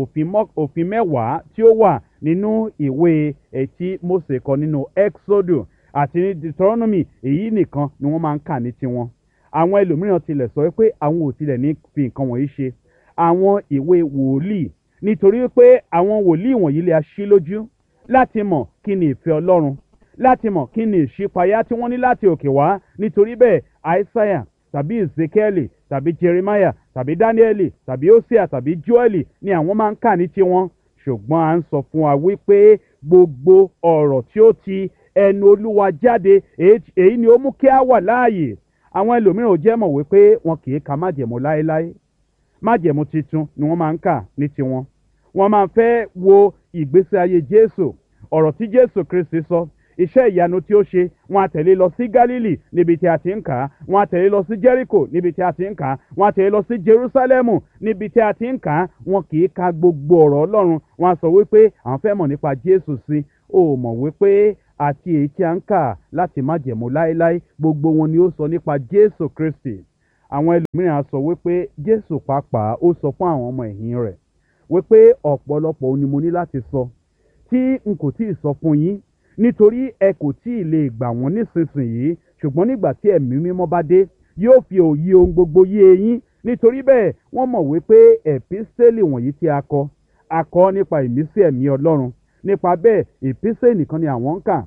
[SPEAKER 2] òfin mẹ́wàá tí ó wà nínú ìwé ẹtí Mósè kọ nínú Exodus àti ní Deuteronomy, èyí nìkan ni wọ́n máa ń kà ní tiwọn. Àwọn ẹlòmíràn tilẹ̀ sọ pé àwọn ò tilẹ̀ ní fi nǹkan wọ̀nyí ṣe àwọn ìwé wòlíì, nítorí pé àwọn wòlíì wọ̀nyí lè ṣí lójú láti mọ̀ kí ni ìfẹ́ Ọlọ́run, láti mọ̀ kí ni ìṣípayá tí wọ́n ní láti òkè wá. Nítorí bẹ́ẹ̀ Aísáyà tàbí Ezekiel tàbí Jeremiah tàbí Daniel tàbí Hosea tàbí Joel ni àwọn máa ń kà ní tiwọn. Ṣùgbọ́n à ń sọ fún wa wípé gbogbo ọ̀rọ̀ tí ó ti ẹnu Olúwa jáde, èyí ni ó mú kí a wà láàyè. Àwọn ẹlòmíràn ò jẹ́ mọ̀ wípé wọn kì í ka májẹ̀mú láéláé. Májẹ̀mú titun ni wọ́n máa ń kà ní tiwọn. Wọ́n máa ń fẹ́ wo ìgbésí ayé Jésù, ọ̀rọ̀ tí Jésù Kristi sọ, iṣẹ́ ìyanu tí ó ṣe. Wọ́n á tẹ̀lé lọ sí Gálílì níbi tí a ti ń kà á, wọ́n á tẹ̀lé lọ sí Jẹ́ríkò níbi tí a ti ń kà á, wọ́n á tẹ̀lé lọ sí Jerúsálẹ́mù níbi tí a ti ń kà á. Wọn kì í ka gbogbo ọ̀rọ̀ Ọlọ́run. Wọ́n á sọ wípé àwọn fẹ́ mọ̀ nípa Jésù sí. Ó mọ̀ wípé àti èyí tí a ń kà láti májẹ̀mú láéláé, gbogbo wọn ni ó sọ nípa Jésù Kristi. Àwọn ẹlòmíràn á sọ wípé Jésù pàápàá ó sọ fún àwọn ọmọ ẹ̀yìn rẹ̀ wípé ọ̀pọ̀lọpọ̀ ohun ni mo ní láti sọ tí n kò tíì sọ fún yín, nítorí ẹ kò tíì lè gbà wọ́n nísinsìnyí, ṣùgbọ́n nígbà tí ẹ̀mí mímọ́ bá dé yóò fi òye ohun gbogbo yé yín. Nítorí bẹ́ẹ̀ wọ́n mọ̀ wípé ẹ̀písítélì wọ̀nyí tí a kọ a kọ nípa ìmísí ẹ̀mí Ọlọ́run. Nípa bẹ́ẹ̀ ìpísítélì nìkan ni àwọn ń kà,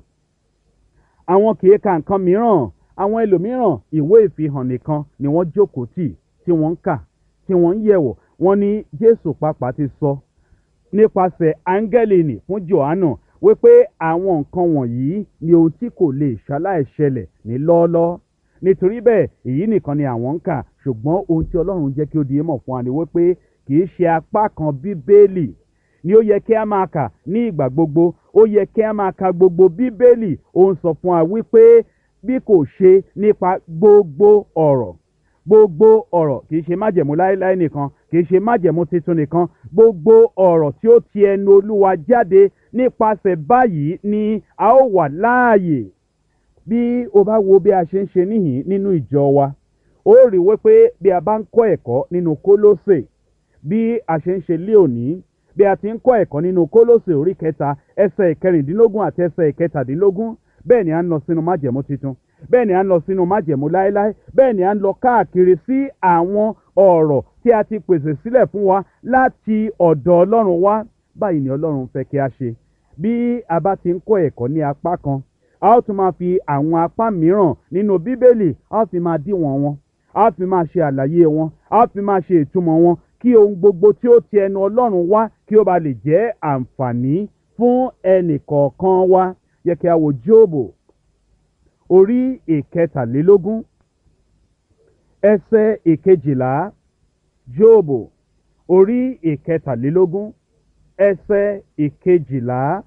[SPEAKER 2] àwọn kì í ka nǹkan mìíràn. Àwọn ẹlòmíràn ìwé ìfihàn nìkan ni wọ́n jókòó tì tí wọ́n ń kà, tí wọ́n ń yẹ̀wò. Wọ́n ní Jésù pàápàá ti sọ nípasẹ̀ áńgẹ́lì nì fún Jòhánù wípé àwọn nǹkan wọ̀nyí ni ohun tí kò lè ṣaláìṣẹlẹ̀ ní lọ́ọ́lọ́ọ́. Nítorí bẹ́ẹ̀ èyí nìkan ni àwọn ń kà. Ṣùgbọ́n ohun tí Ọlọ́run jẹ́ kí ó di mọ̀ fún wa ni wípé kì í ṣe apá kan Bíbélì ni ó yẹ kí a máa kà ní ìgbà gbogbo. Ó yẹ kí a máa ka gbogbo Bíbélì. Ó ń sọ fún wa wípé bí kò ṣe nípa gbogbo ọ̀rọ̀, gbogbo ọ̀rọ̀, kì í ṣe májẹ̀mú láéláé nìkan, kì í ṣe májẹ̀mú titun nìkan, gbogbo ọ̀rọ̀ tí ó ti ẹnu Olúwa jáde. Nípasẹ̀ báyìí ni a ó wà láàyè. Bí o bá wo bí a ṣe ń ṣe níhìn nínú ìjọ wa, ó rí wípé bí a bá ń kọ́ ẹ̀kọ́ nínú Kólósè, bí a ṣe ń ṣe lé òní, bí a ti ń kọ́ ẹ̀kọ́ nínú Kólósè orí kẹta ẹsẹ̀ ìkẹrìndínlógún àti ẹsẹ̀ ìkẹtàdínlógún, bẹ́ẹ̀ ni a ń lọ sínú májẹ̀mú titun, bẹ́ẹ̀ ni a ń lọ sínú májẹ̀mú láéláé, bẹ́ẹ̀ ni a ń lọ káàkiri sí àwọn ọ̀rọ̀ tí a ti pèsè sílẹ̀ fún wa láti ọ̀dọ̀ Ọlọ́run wá. Báyìí ni Ọlọ́run fẹ́ kí a ṣe. Bí a bá ti ń kọ́ ẹ̀kọ́ ní apá kan, a ó tún máa fi àwọn apá mìíràn nínú Bíbélì, a ó fi máa díwọ̀n wọn, a ó fi máa ṣe àlàyé wọn, a ó fi máa ṣe ìtumọ̀ wọn, kí ohun gbogbo tí ó ti ẹnu Ọlọ́run wá kí ó ba lè jẹ́ àǹfààní fún ẹnì kọ̀ọ̀kan wa. Yẹ kí a wo Jóòbù orí ìkẹtàlélógún ẹsẹ̀ ìkejìlá. Jóòbù orí ìkẹtàlélógún ẹsẹ̀ ìkejìlá.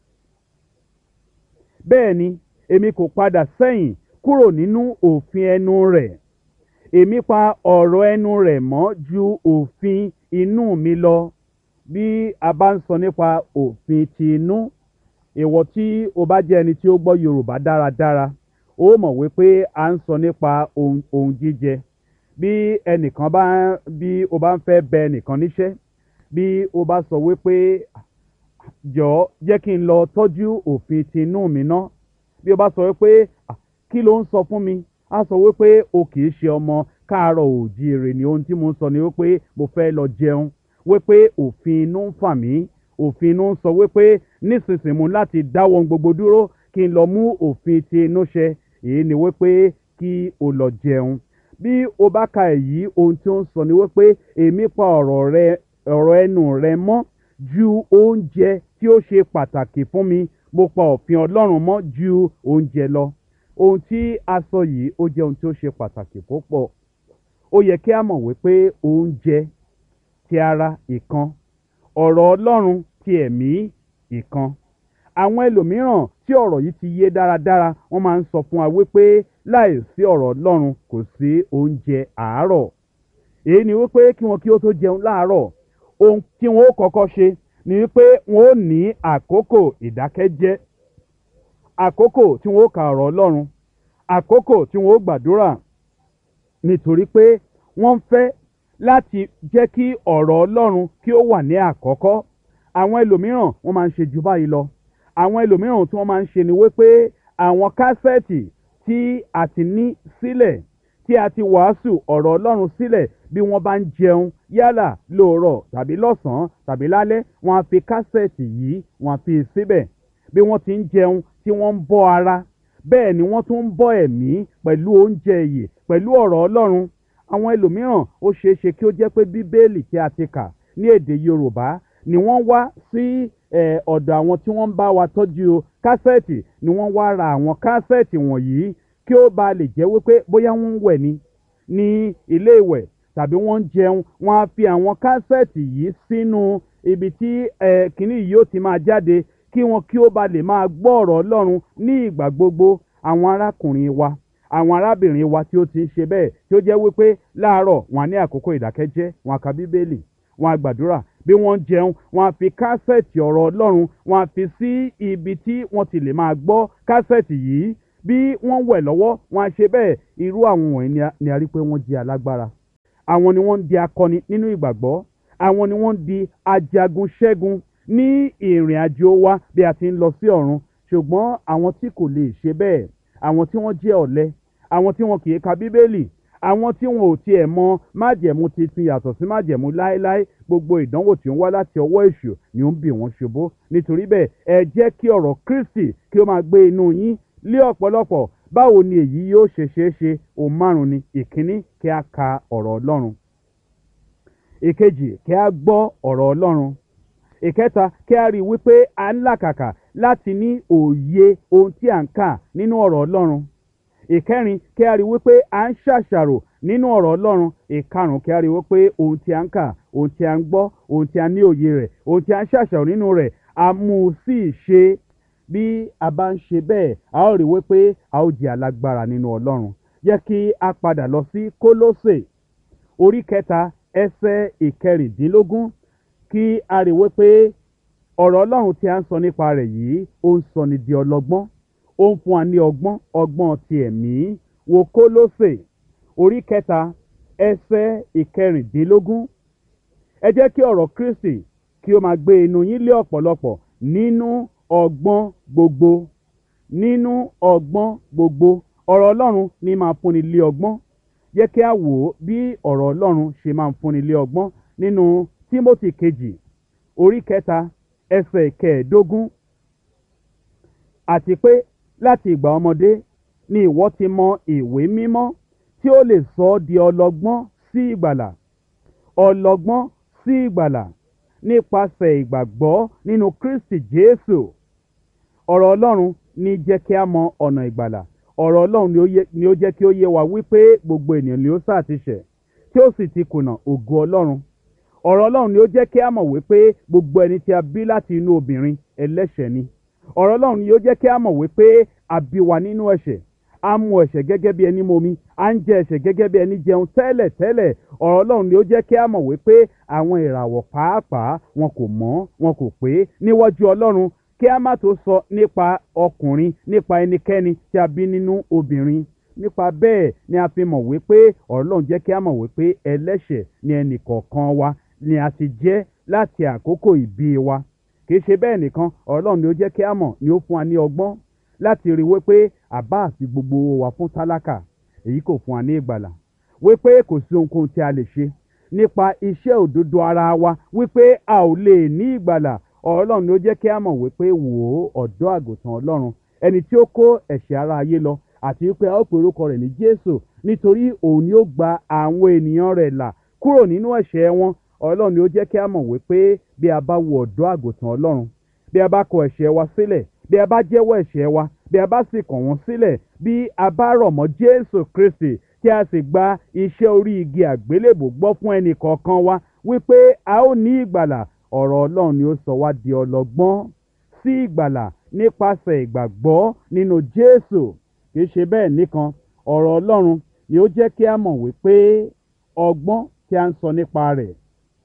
[SPEAKER 2] Bẹ́ẹ̀ ni èmi kò padà sẹ́yìn kúrò nínú òfin ẹnu rẹ̀, èmi pa ọ̀rọ̀ ẹnu rẹ̀ mọ́ ju òfin inú mi lọ. bí a bá ń sọ nípa òfin ti inú, ìwọ tí o bá jẹ́ ẹni tí ó gbọ́ Yorùbá dáradára, ó mọ̀ wípé a ń sọ nípa ohun ohun jíjẹ. Bí ẹnìkan bá bí o bá ń fẹ́ bẹ ẹnìkan níṣẹ́, bí o bá sọ wípé jọ̀ọ́ jẹ́ kí n lọ tọ́jú òfin ti inú mi ná, bí o bá sọ wípé "Ah, kí ló ń sọ fún mi?" á sọ wípé o kì í ṣe ọmọ káàárọ̀ oòjíire, ni ohun tí mo ń sọ ni wípé mo fẹ́ lọ jẹun, wípé òfin inú ń fà mí, òfin inú ń sọ wípé nísinsìnyí mo láti dáwọ́ ohun gbogbo dúró kí n lọ mú òfin ti inú ṣẹ, èyí ni wípé kí o lọ jẹun. Bí o bá ka èyí, ohun tí ó ń sọ ni wípé èmi pa ọ̀rọ̀ rẹ ọ̀rọ̀ ẹnu rẹ mọ́ ju oúnjẹ tí ó ṣe pàtàkì fún mi, mo pa òfin Ọlọ́run mọ́ ju oúnjẹ lọ. Ohun tí a sọ yìí ó jẹ́ ohun tí ó ṣe pàtàkì púpọ̀. Ó yẹ kí a mọ̀ wípé oúnjẹ ti ara ìkan, ọ̀rọ̀ Ọlọ́run ti ẹ̀mí ìkan. Àwọn ẹlòmíràn tí ọ̀rọ̀ yìí ti yé dáradára, wọ́n máa ń sọ fún wa wípé láìsí ọ̀rọ̀ Ọlọ́run kò sí oúnjẹ àárọ̀. Èyí ni wípé kí wọn kí ó tó jẹun láàárọ̀, ohun tí wọn ó kọ́kọ́ ṣe ni wípé wọn ó ní àkókò ìdákẹ́jẹ́, àkókò tí wọn ó ka ọ̀rọ̀ Ọlọ́run, àkókò tí wọn ó gbàdúrà, nítorí pé wọ́n fẹ́ láti jẹ́ kí ọ̀rọ̀ Ọlọ́run kí ó wà ní àkọ́kọ́. Àwọn ẹlòmíràn wọ́n máa ń ṣe jù báyìí lọ. Àwọn ẹlòmíràn tí wọ́n máa ń ṣe ni wípé àwọn kásẹ̀tì tí a ti ní sílẹ̀, tí a ti wàásù ọ̀rọ̀ Ọlọ́run sílẹ̀, bí wọ́n bá ń jẹun yálà lóòrọ̀ tàbí lọ́sàn-án tàbí lálẹ́, wọ́n á fi kásẹ̀tì yìí wọ́n á fi síbẹ̀. Bí wọ́n ti ń jẹun tí wọ́n ń bọ́ ara, bẹ́ẹ̀ ni wọ́n tún ń bọ́ ẹ̀mí pẹ̀lú oúnjẹ ìyè, pẹ̀lú ọ̀rọ̀ Ọlọ́run. Àwọn ẹlòmíràn ó ṣeé ṣe kí ó jẹ́ pé Bíbélì tí a ti kà ní èdè Yorùbá ni wọ́n wá sí ọ̀dọ̀ àwọn tí wọ́n ń bá wa tọ́jú kásẹ̀tì, ni wọ́n wá ra àwọn kásẹ̀tì wọ̀nyí kí ó ba lè jẹ́ wípé bóyá wọ́n ń wẹ̀ ni ní ilé ìwẹ̀ tàbí wọ́n ń jẹun, wọ́n á fi àwọn kásẹ̀tì yìí sínú ibi tí kìnnì yìí ó ti máa jáde kí wọn kí ó ba lè máa gbọ́ ọ̀rọ̀ Ọlọ́run ní ìgbà gbogbo. Àwọn arákùnrin wa, àwọn arábìnrin wa tí ó ti ń ṣe bẹ́ẹ̀, tí ó jẹ́ wípé láàárọ̀ wọn á ní àkókò ìdákẹ́jẹ́, wọn á ka Bíbélì, wọn á gbàdúrà, bí wọ́n ń jẹun wọn á fi kásẹ̀tì ọ̀rọ̀ Ọlọ́run wọn á fi sí ibi tí wọ́n ti lè máa gbọ́ kásẹ̀tì yìí. Bí wọ́n wẹ̀ lọ́wọ́ wọn á ṣe bẹ́ẹ̀. Irú àwọn wọ̀nyí ni a rí pé wọ́n jẹ́ alágbára. Àwọn ni wọ́n ń di akọni nínú ìgbàgbọ́. Àwọn ni wọ́n ń di ajagun ṣẹ́gun ní ìrìn àjò wa bí a ti ń lọ sí ọ̀run. Ṣùgbọ́n àwọn tí kò lè ṣe bẹ́ẹ̀, àwọn tí wọ́n jẹ́ ọ̀lẹ, àwọn tí wọn kì í ka Bíbélì, àwọn tí wọn ò tiẹ̀ mọ májẹ̀mú titun yàtọ̀ sí májẹ̀mú láéláé, gbogbo ìdánwò tí ó ń wá láti ọwọ́ èṣù ni ó ń bì wọ́n ṣubú. Nítorí bẹ́ẹ̀ ẹ jẹ́ kí ọ̀rọ̀ Kristi kí ó máa gbé inú yín lé ọ̀pọ̀lọpọ̀. Báwo ni èyí yóò ṣe ṣeé ṣe? Ohun márùn-ún ni. Ìkíní, kí a ka ọ̀rọ̀ Ọlọ́run. Ìkejì, kí a gbọ́ ọ̀rọ̀ Ọlọ́run. Ìkẹta, kí a rí wípé a ń làkàkà láti ní òye ohun tí à ń kà nínú ọ̀rọ̀ Ọlọ́run. Ìkẹrin, kí a rí wípé à ń ṣàṣàrò nínú ọ̀rọ̀ Ọlọ́run. Ìkarùn, kí a rí wípé ohun tí à ń kà, ohun tí à ń gbọ́, ohun tí a ní òye rẹ̀, ohun tí à ń ṣàṣàrò nínú rẹ̀, a mú un sí ìṣe. Bí a bá ń ṣe bẹ́ẹ̀, a ó rí wípé a ó jẹ́ alágbára nínú Ọlọ́run. Jẹ́ kí a padà lọ sí Kólósè orí kẹta ẹsẹ̀ ìkẹrìndínlógún, kí a rí wípé ọ̀rọ̀ Ọlọ́run tí a ń sọ nípa rẹ̀ yìí ó ń sọ ni di ọlọ́gbọ́n, ó ń fún wa ní ọgbọ́n, ọgbọ́n ti ẹ̀mí. Wo Kólósè orí kẹta ẹsẹ̀ ìkẹrìndínlógún. Ẹ jẹ́ kí ọ̀rọ̀ Kristi kí ó máa gbé inú yín lé ọ̀pọ̀lọpọ̀ nínú ọgbọ́n gbogbo, nínú ọgbọ́n gbogbo. Ọ̀rọ̀ Ọlọ́run ní máa fúnni lé ọgbọ́n. Jẹ́ kí a wò ó bí ọ̀rọ̀ Ọlọ́run ṣe máa ń fúnni lé ọgbọ́n nínú Tímótì kejì orí kẹta ẹsẹ̀ kẹẹ̀ẹ́dógún. Àti pé láti ìgbà ọmọdé ni ìwọ ti mọ ìwé mímọ́ tí ó lè sọ ọ́ di ọlọ́gbọ́n sí ìgbàlà, ọlọ́gbọ́n sí ìgbàlà nípasẹ̀ ìgbàgbọ́ nínú Kristi Jésù. Ọ̀rọ̀ Ọlọ́run ní jẹ́ kí a mọ ọ̀nà ìgbàlà. Ọ̀rọ̀ Ọlọ́run ni ó yẹ- ni ó jẹ́ kí ó yé wa wípé gbogbo ènìyàn ni ó sá ti ṣẹ̀, tí ó sì ti kùnà ògo Ọlọ́run. Ọ̀rọ̀ Ọlọ́run ni ó jẹ́ kí a mọ̀ wípé gbogbo ẹni tí a bí láti inú obìnrin ẹlẹ́ṣẹ̀ ni. Ọ̀rọ̀ Ọlọ́run ni ó jẹ́ kí a mọ̀ wípé a bí wa nínú ẹ̀ṣẹ̀, a mu ẹ̀ṣẹ̀ gẹ́gẹ́ bí ẹni momi a ń jẹ ẹ̀ṣẹ̀ gẹ́gẹ́ bí ẹni jẹun tẹ́lẹ̀ tẹ́lẹ̀ ọ̀rọ̀ ọlọ́run ni ó jẹ́ kí a mọ̀ wípé àwọn ìràwọ̀ pàápàá wọn kò mọ́ wọn kò pé níwájú ọlọ́run kí a má tó sọ nípa ọkùnrin nípa ẹnikẹ́ni tí a bí nínú obìnrin nípa bẹ́ẹ̀ ni a fi mọ̀ wípé ọlọ́run jẹ́ kí a mọ̀ wípé ẹlẹ́ṣẹ̀ ni ẹnì kọ̀ọ̀kan wa ni a ti jẹ́ láti àkókò ìbí wa kì í ṣe bẹ́ẹ̀ nìkan ọlọ́run ni ó jẹ́ kí a mọ̀ ni ó fún wa ní ọgbọ́n láti rí wípé àbá àti gbogbo wa fún tálákà èyí kò fún wa ní ìgbàlà wípé kò sí ohunkóhun tí a lè ṣe nípa iṣẹ́ òdodo ara wa wípé a ò lè ní ìgbàlà ọlọ́run ni ó jẹ́ kí a mọ̀ wípé wò ó ọ̀dọ́ àgùntàn ọlọ́run ẹni tí ó kó ẹ̀ṣẹ̀ ara ayé lọ àti wípé a ó pe orúkọ rẹ̀ ní Jésù nítorí òun ni ó gba àwọn ènìyàn rẹ̀ là kúrò nínú ẹ̀ṣẹ̀ wọn ọlọ́run ni ó jẹ́ kí a mọ̀ wípé bí a bá wo ọ̀dọ́ àgùntàn ọlọ́run bí a bá kọ ẹ̀ṣẹ̀ wa sílẹ̀ bí a bá jẹ́wọ́ ẹ̀ṣẹ̀ wa bí a bá sì kàn wọ́n sílẹ̀ bí a bá rọ̀ mọ́ Jésù Kristi tí a sì gba iṣẹ́ orí igi àgbélébò gbọ́ fún ẹnì kọ̀ọ̀kan wa wípé a ó ní ìgbàlà ọ̀rọ̀ ọlọ́run ni ó sọ wá di ọlọ́gbọ́n sí ìgbàlà nípasẹ̀ ìgbàgbọ́ nínú Jésù kì í ṣe bẹ́ẹ̀ nìkan ọ̀rọ̀ ọlọ́run ni ó jẹ́ kí a mọ̀ wípé ọgbọ́n tí a ń sọ nípa rẹ̀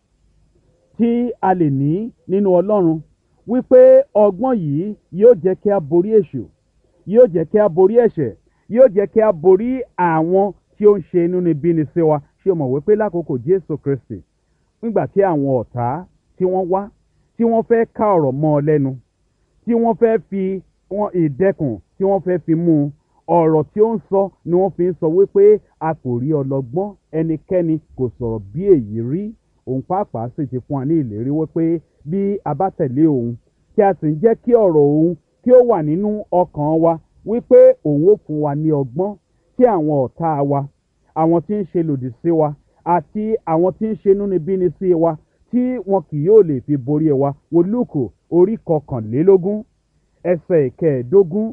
[SPEAKER 2] tí a lè ní nínú ọlọ́run wípé ọgbọ́n yìí yóò jẹ́ kí a borí èṣù yóò jẹ́ kí a borí ẹ̀ṣẹ̀ yóò jẹ́ kí a borí àwọn tí ó ń ṣe inúnibíni sí wa ṣé o mọ̀ wípé lákòókò Jésù Kristi nígbà tí àwọn ọ̀tá tí wọ́n wá tí wọ́n fẹ́ ká ọ̀rọ̀ mọ́ ọ lẹ́nu tí wọ́n fẹ́ fi wọn ìdẹ́kùn tí wọ́n fẹ́ fi mú un ọ̀rọ̀ tí ó ń sọ ni wọ́n fi ń sọ wípé a kò rí ọlọ́gbọ́n ẹnikẹ́ni kò sọ̀rọ̀ bí èyí rí òun pàápàá sì ti fún wa ní ìlérí wípé bí a bá tẹ̀lé òun tí a sì ń jẹ́ kí ọ̀rọ̀ òun kí ó wà nínú ọkàn wa wípé òun ó fún wa ní ọgbọ́n tí àwọn ọ̀tá wa àwọn tí ń ṣe lòdì sí wa àti àwọn tí ń ṣe inúnibíni sí wa tí wọn kì yóò lè fi borí wa wo Lúùkù orí kọkànlélógún ẹsẹ̀ ìkẹẹ̀ẹ́dógún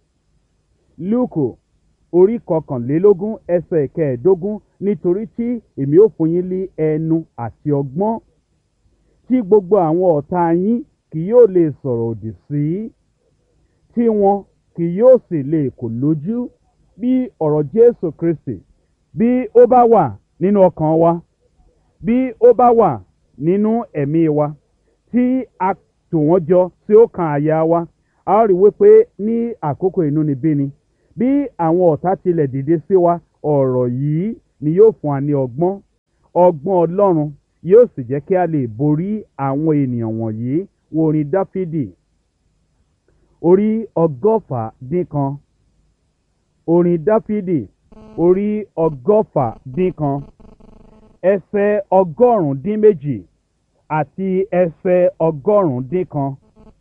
[SPEAKER 2] Lúùkù orí kọkànlélógún ẹsẹ̀ ìkẹẹ̀ẹ́dógún nítorí tí èmi ó fún yín ní ẹnu àti ọgbọ́n tí gbogbo àwọn ọ̀tá yín kì yóò lè sọ̀rọ̀ òdì sí tí wọn kì yóò sì lè kò lójú bí ọ̀rọ̀ Jésù Kristi bí ó bá wà nínú ọkàn wa bí ó bá wà nínú ẹ̀mí wa tí a tò wọ́n jọ tí ó kan àyà wa a ó rí wípé ní àkókò inúnibíni bí àwọn ọ̀tá tilẹ̀ dìde sí wa ọ̀rọ̀ yìí ni yóò fún wa ní ọgbọ́n ọgbọ́n Ọlọ́run yóò sì jẹ́ kí a lè borí àwọn ènìyàn wọ̀nyí wo orin Dáfídì orí ọgọ́fà dín kan orin Dáfídì orí ọgọ́fà dín kan ẹsẹ̀ ọgọ́rùn-ún dín méjì àti ẹsẹ̀ ọgọ́rùn-ún dín kan.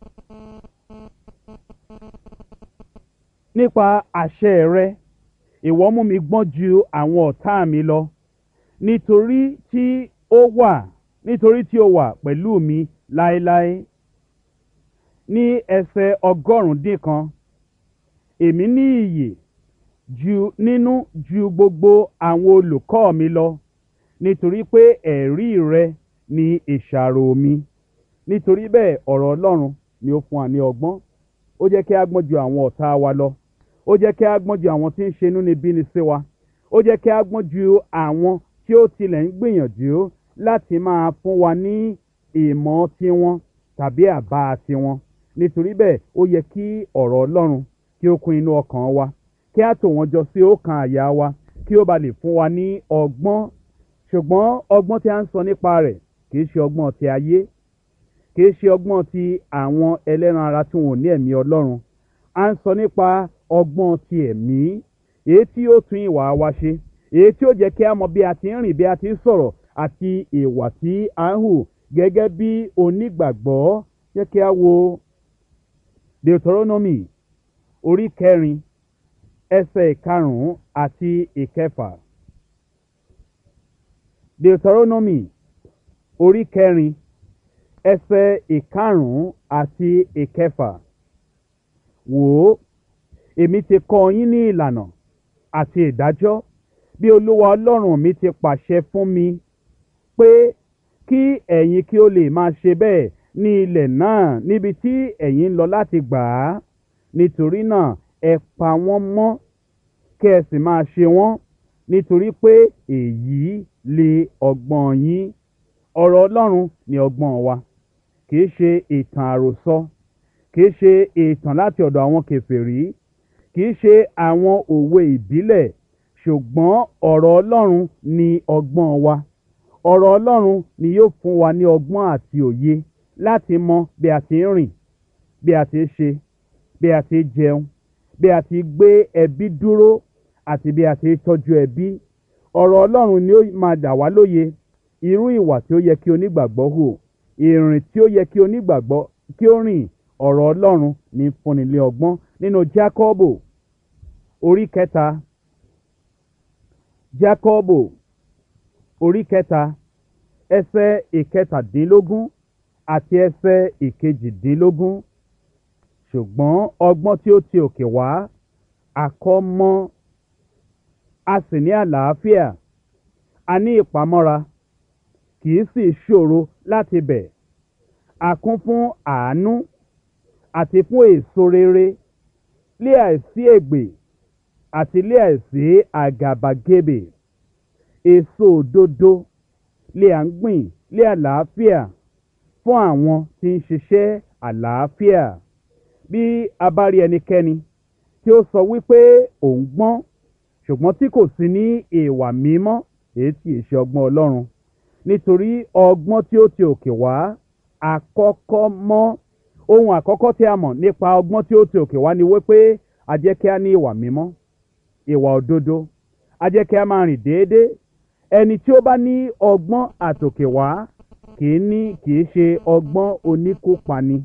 [SPEAKER 2] Nípa àṣẹ rẹ ìwọ mú mi gbọ́n ju àwọn ọ̀tá mi lọ nítorí tí ó wà nítorí tí ó wà pẹ̀lú mi láéláé. Ní ẹsẹ̀ ọgọ́rùn-ún dín kan èmi ní iyè ju nínú ju gbogbo àwọn olùkọ́ mi lọ nítorí pé ẹ̀rí rẹ ni ìṣàrò mi. Nítorí bẹ́ẹ̀ ọ̀rọ̀ Ọlọ́run ni ó fún wa ní ọgbọ́n ó jẹ́ kí a gbọ́n ju àwọn ọ̀tá wa lọ ó jẹ́ kí a gbọ́n ju àwọn tí ń ṣe inúnibíni sí wa ó jẹ́ kí a gbọ́n ju àwọn tí ó tilẹ̀ ń gbìyànjú láti máa fún wa ní ìmọ̀ tiwọn tàbí àbá tiwọn. Nítorí bẹ́ẹ̀ ó yẹ kí ọ̀rọ̀ Ọlọ́run kí ó kún inú ọkàn wa kí a tò wọ́n jọ sí ọkàn àyà wa kí ó ba lè fún wa ní ọgbọ́n. Ṣùgbọ́n ọgbọ́n tí a ń sọ nípa rẹ̀ kì í ṣe ọgbọ́n ti ayé kì í ṣe ọgbọ́n ti àwọn ẹlẹ́ran ara tí wọn ò ní ẹ̀mí Ọlọ́run. A ń sọ nípa ọgbọ́n ti ẹ̀mí èyí tí ó tún ìwà wa ṣe èyí tí ó jẹ́ kí a mọ bí a ti ń rìn bí a ti ń sọ̀rọ̀ àti ìwà tí a ń hù gẹ́gẹ́ bí onígbàgbọ́. Jẹ́ kí a wo Deuteronomy orí kẹrin ẹsẹ̀ ìkarùn-ún àti ìkẹfà. Deuteronomy orí kẹrin ẹsẹ̀ ìkarùn-ún àti ìkẹfà. Wò ó èmi ti kọ́ yín ní ìlànà àti ìdájọ́ bí Olúwa Ọlọ́run mi ti pàṣẹ fún mi pé kí ẹ̀yin kí ó lè máa ṣe bẹ́ẹ̀ ní ilẹ̀ náà níbi tí ẹ̀yin ń lọ láti gbà á. Nítorí náà ẹ pa wọ́n mọ́ kí ẹ sì máa ṣe wọ́n, nítorí pé èyí lè ọgbọ́n yín. Ọ̀rọ̀ Ọlọ́run ni ọgbọ́n wa, kì í ṣe ìtàn àròsọ, kì í ṣe ìtàn láti ọ̀dọ̀ àwọn kèfèrí, kì í ṣe àwọn òwe ìbílẹ̀, ṣùgbọ́n ọ̀rọ̀ Ọlọ́run ni ọgbọ́n wa. Ọ̀rọ̀ Ọlọ́run ni yóò fún wa ní ọgbọ́n àti òye láti mọ bí a ti ń rìn, bí a ti ń ṣe, bí a ti ń jẹun, bí a ti gbé ẹbí dúró àti bí a ti ń tọ́jú ẹbí. Ọ̀rọ̀ Ọlọ́run ni ó máa dà wá lóye irú ìwà tí ó yẹ kí onígbàgbọ́ hù, ìrìn tí ó yẹ kí onígbàgbọ́ kí ó rìn. Ọ̀rọ̀ Ọlọ́run ní fúnni lé ọgbọ́n. Nínú Jákọ́bù orí kẹta, Jákọ́bù orí kẹta ẹsẹ̀ ìkẹtàdínlógún àti ẹsẹ̀ ìkejìdínlógún. Ṣùgbọ́n ọgbọ́n tí ó ti òkè wá àkọ́mọ́, a sì ní àlàáfíà, a ní ìpamọ́ra, kì í sì ṣòro láti bẹ̀. A kún fún àánú àti fún èso rere, lé àìsí ègbè àti lé àìsí àgàbàgebè. Èso òdodo lé à ń gbìn lé àlàáfíà fún àwọn tí ń ṣiṣẹ́ àlàáfíà. Bí a bá rí ẹnikẹ́ni tí ó sọ wípé òun gbọ́n ṣùgbọ́n tí kò sí ní ìwà mímọ́, èyí tí ì ṣe ọgbọ́n Ọlọ́run. Nítorí ọgbọ́n tí ó ti òkè wá àkọ́kọ́ mọ́. Ohun àkọ́kọ́ tí a mọ̀ nípa ọgbọ́n tí ó ti òkè wá ni wípé a jẹ́ kí a ní ìwà mímọ́, ìwà òdodo, a jẹ́ kí a máa rìn déédéé. Ẹni tí ó bá ní ọgbọ́n àtòkè wá kì í ní kì í ṣe ọgbọ́n oníkópani,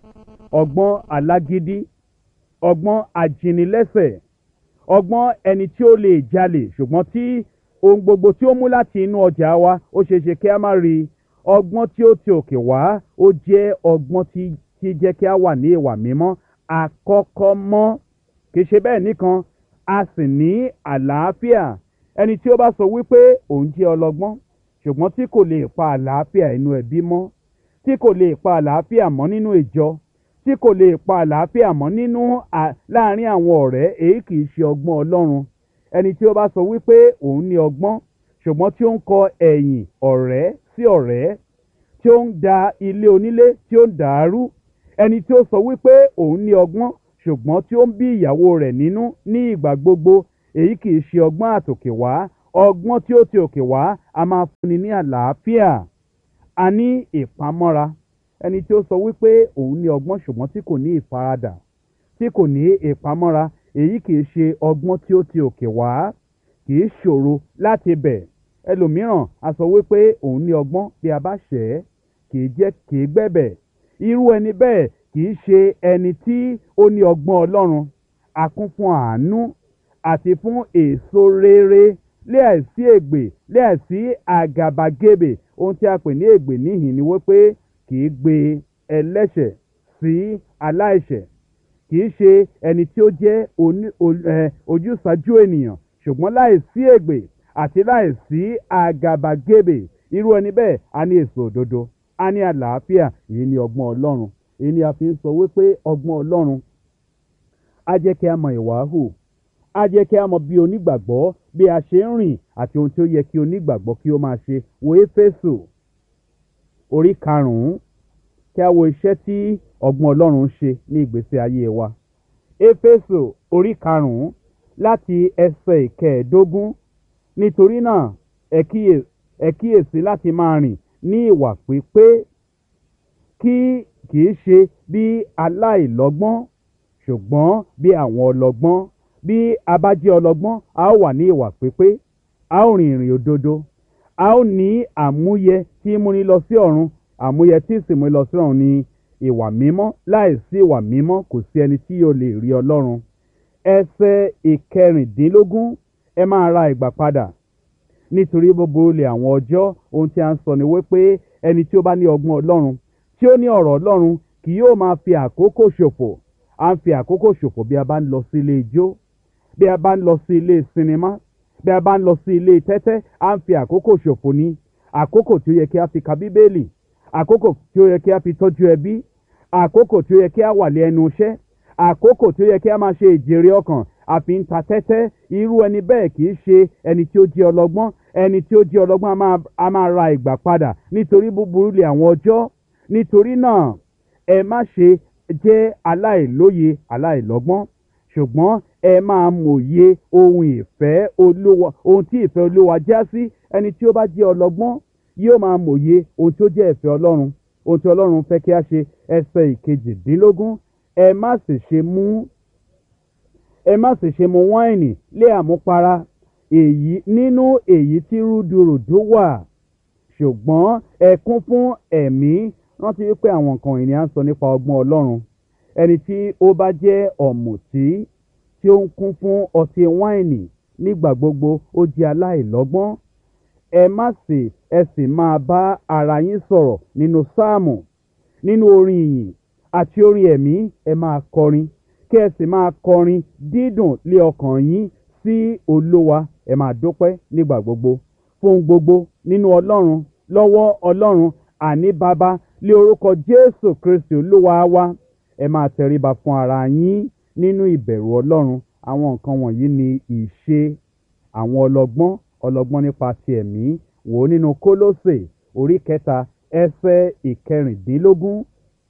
[SPEAKER 2] ọgbọ́n alágídí, ọgbọ́n ajínilẹ́sẹ̀, ọgbọ́n ẹni tí ó lè jalè ṣùgbọ́n tí ohun gbogbo tí ó mú láti inú ọjà wa ó ṣe ṣe kí a má rí. Ọgbọ́n tí ó ti òkè wá ó jẹ́ ọgbọ́n tí tí jẹ́ kí a wà ní ìwà mímọ́. Àkọ́kọ́ mọ́, kì í ṣe bẹ́ẹ̀ nìkan, a sì ní àlàáfíà. Ẹni tí ó bá sọ wípé òun jẹ́ ọlọ́gbọ́n ṣùgbọ́n tí kò lè pa àlàáfíà inú ẹbí mọ́, tí kò lè pa àlàáfíà mọ́ nínú ìjọ, tí kò lè pa àlàáfíà mọ́ nínú láàárín àwọn ọ̀rẹ́, èyí kì í ṣe ọgbọ́n Ọlọ́run. Ẹni tí ó bá sọ wípé òun ní ọgbọ́n ṣùgbọ́n tí ó ń kọ ẹ̀yìn ọ̀rẹ́ sí ọ̀rẹ́, tí ó ń da ilé onílé tí ó ń dàárú. Ẹni tí ó sọ wípé òun ní ọgbọ́n ṣùgbọ́n tí ó ń bí ìyàwó rẹ̀ nínú ní ìgbà gbogbo, èyí kì í ṣe ọgbọ́n àtòkè wá. Ọgbọ́n tí ó ti òkè wá a máa fúnni ní àlàáfíà, a ní ìpamọ́ra. Ẹni tí ó sọ wípé òun ní ọgbọ́n ṣùgbọ́n tí kò ní ìfaradà, tí kò ní ìpamọ́ra, èyí kì í ṣe ọgbọ́n tí ó ti òkè wá, kì í ṣòro láti bẹ̀. Ẹlòmíràn a sọ wípé òun ní ọgbọ́n, bí a bá ṣẹ̀ ẹ́ kì í jẹ́ kì í gbẹ̀bẹ̀. Irú ẹni bẹ́ẹ̀ kì í ṣe ẹni tí ó ní ọgbọ́n Ọlọ́run. A kún fún àánú àti fún èso rere, lé àìsí ègbè, lé àìsí àgàbàgebè. Ohun tí a pè ní ègbè níhìn ni wípé kì í gbé ẹlẹ́ṣẹ̀ sí aláìṣẹ̀, kì í ṣe ẹni tí ó jẹ́ ojúsàájú ènìyàn ṣùgbọ́n láìsí ègbè àti láìsí àgàbàgebè. Irú ẹni bẹ́ẹ̀ a ní èso òdodo, a ní àlàáfíà. Èyí ni ọgbọ́n Ọlọ́run. Èyí ni a fi ń sọ wípé ọgbọ́n Ọlọ́run á jẹ́ kí a mọ ìwà hù, á jẹ́ kí a mọ bí onígbàgbọ́ bí a ṣe ń rìn àti ohun tí ó yẹ kí onígbàgbọ́ kí ó máa ṣe. Wo Éfésù orí karùn-ún, kí a wo iṣẹ́ tí ọgbọ́n Ọlọ́run ń ṣe ní ìgbésí ayé wa. Éfésù orí karùn-ún láti ẹsẹ̀ ìkẹẹ̀ẹ́dógún. Nítorí náà ẹ kíyèsí láti máa rìn ní ìwà pípé, kí kì í ṣe bí aláìlọ́gbọ́n ṣùgbọ́n bí àwọn ọlọ́gbọ́n. Bí a bá jẹ́ ọlọ́gbọ́n, a ó wà ní ìwà pípé, a ó rìn ìrìn òdodo, a ó ní àmúyẹ tí múni lọ sí ọ̀run. Àmúyẹ tí sì múni lọ sí ọ̀run ni ìwà mímọ́. Láìsí ìwà mímọ́ kò sí ẹni tí yóò lè rí Ọlọ́run. Ẹsẹ̀ ìkẹrìndínlógún, ẹ máa ra ìgbà padà nítorí gbogbo olè àwọn ọjọ́. Ohun tí a ń sọ ni wípé ẹni tí ó bá ní ọgbọ́n Ọlọ́run, tí ó ní ọ̀rọ̀ Ọlọ́run, kì yóò máa fi àkókò ṣòfò. À ń fi àkókò ṣòfò bí a bá ń lọ sí ilé ijó, bí a bá ń lọ sí ilé sinimá, bí a bá ń lọ sí ilé tẹ́tẹ́. À ń fi àkókò ṣòfò ní àkókò tí ó yẹ kí a fi ka Bíbélì, àkókò tí ó yẹ kí a fi tọ́jú ẹbí, àkókò tí ó yẹ kí a wà lé ẹnu iṣẹ́, àkókò tí ó yẹ kí a máa ṣe ìjèrè ọkàn. a fi ń ta tẹ́tẹ́, irú ẹni bẹ́ẹ̀ kì í ṣe ẹni tí ó jẹ́ ọlọ́gbọ́n. Ẹni tí ó jẹ́ ọlọ́gbọ́n a máa a máa ra ìgbà padà nítorí búburú lè àwọn ọjọ́. Nítorí náà ẹ má ṣe jẹ́ aláìlóye aláìlọ́gbọ́n, ṣùgbọ́n ẹ máa mòye ohun ìfẹ́ Olúwa, ohun tí ìfẹ́ Olúwa já sí. Ẹni tí ó bá jẹ́ ọlọ́gbọ́n yóò máa mòye ohun tí ó jẹ́ ìfẹ́ Ọlọ́run, ohun tí Ọlọ́run fẹ́ kí a ṣe. Ẹsẹ̀ ìkejìdínlógún, ẹ má sì ṣe mú ẹ má sì ṣe mu wáìnì lé àmupara èyí nínú èyí tí rúdurùdu wà, ṣùgbọ́n ẹ kún fún ẹ̀mí. Rántí wípé àwọn nǹkan ìní à ń sọ nípa ọgbọ́n Ọlọ́run. Ẹni tí ó bá jẹ́ ọ̀mùtí tí ó ń kún fún ọtí wáìnì nígbà gbogbo, ó jẹ́ aláìlọ́gbọ́n. Ẹ má sì ẹ sì máa bá ara yín sọ̀rọ̀ nínú sáàmù, nínú orin ìyìn àti orin ẹ̀mí. Ẹ máa kọrin, kí ẹ sì máa kọrin dídùn lé ọkàn yín sí Olúwa. Ẹ máa dúpẹ́ nígbà gbogbo fún gbogbo nínú Ọlọ́run, lọ́wọ́ Ọlọ́run àní Baba, lé orúkọ Jésù Kristi Olúwa wa. Ẹ máa tẹríba fún ara yín nínú ìbẹ̀rù Ọlọ́run. Àwọn nǹkan wọ̀nyí ni ìṣe àwọn ọlọ́gbọ́n, ọlọ́gbọ́n nípa ti ẹ̀mí. Wò ó nínú Kólósè orí kẹta ẹsẹ̀ ìkẹrìndínlógún.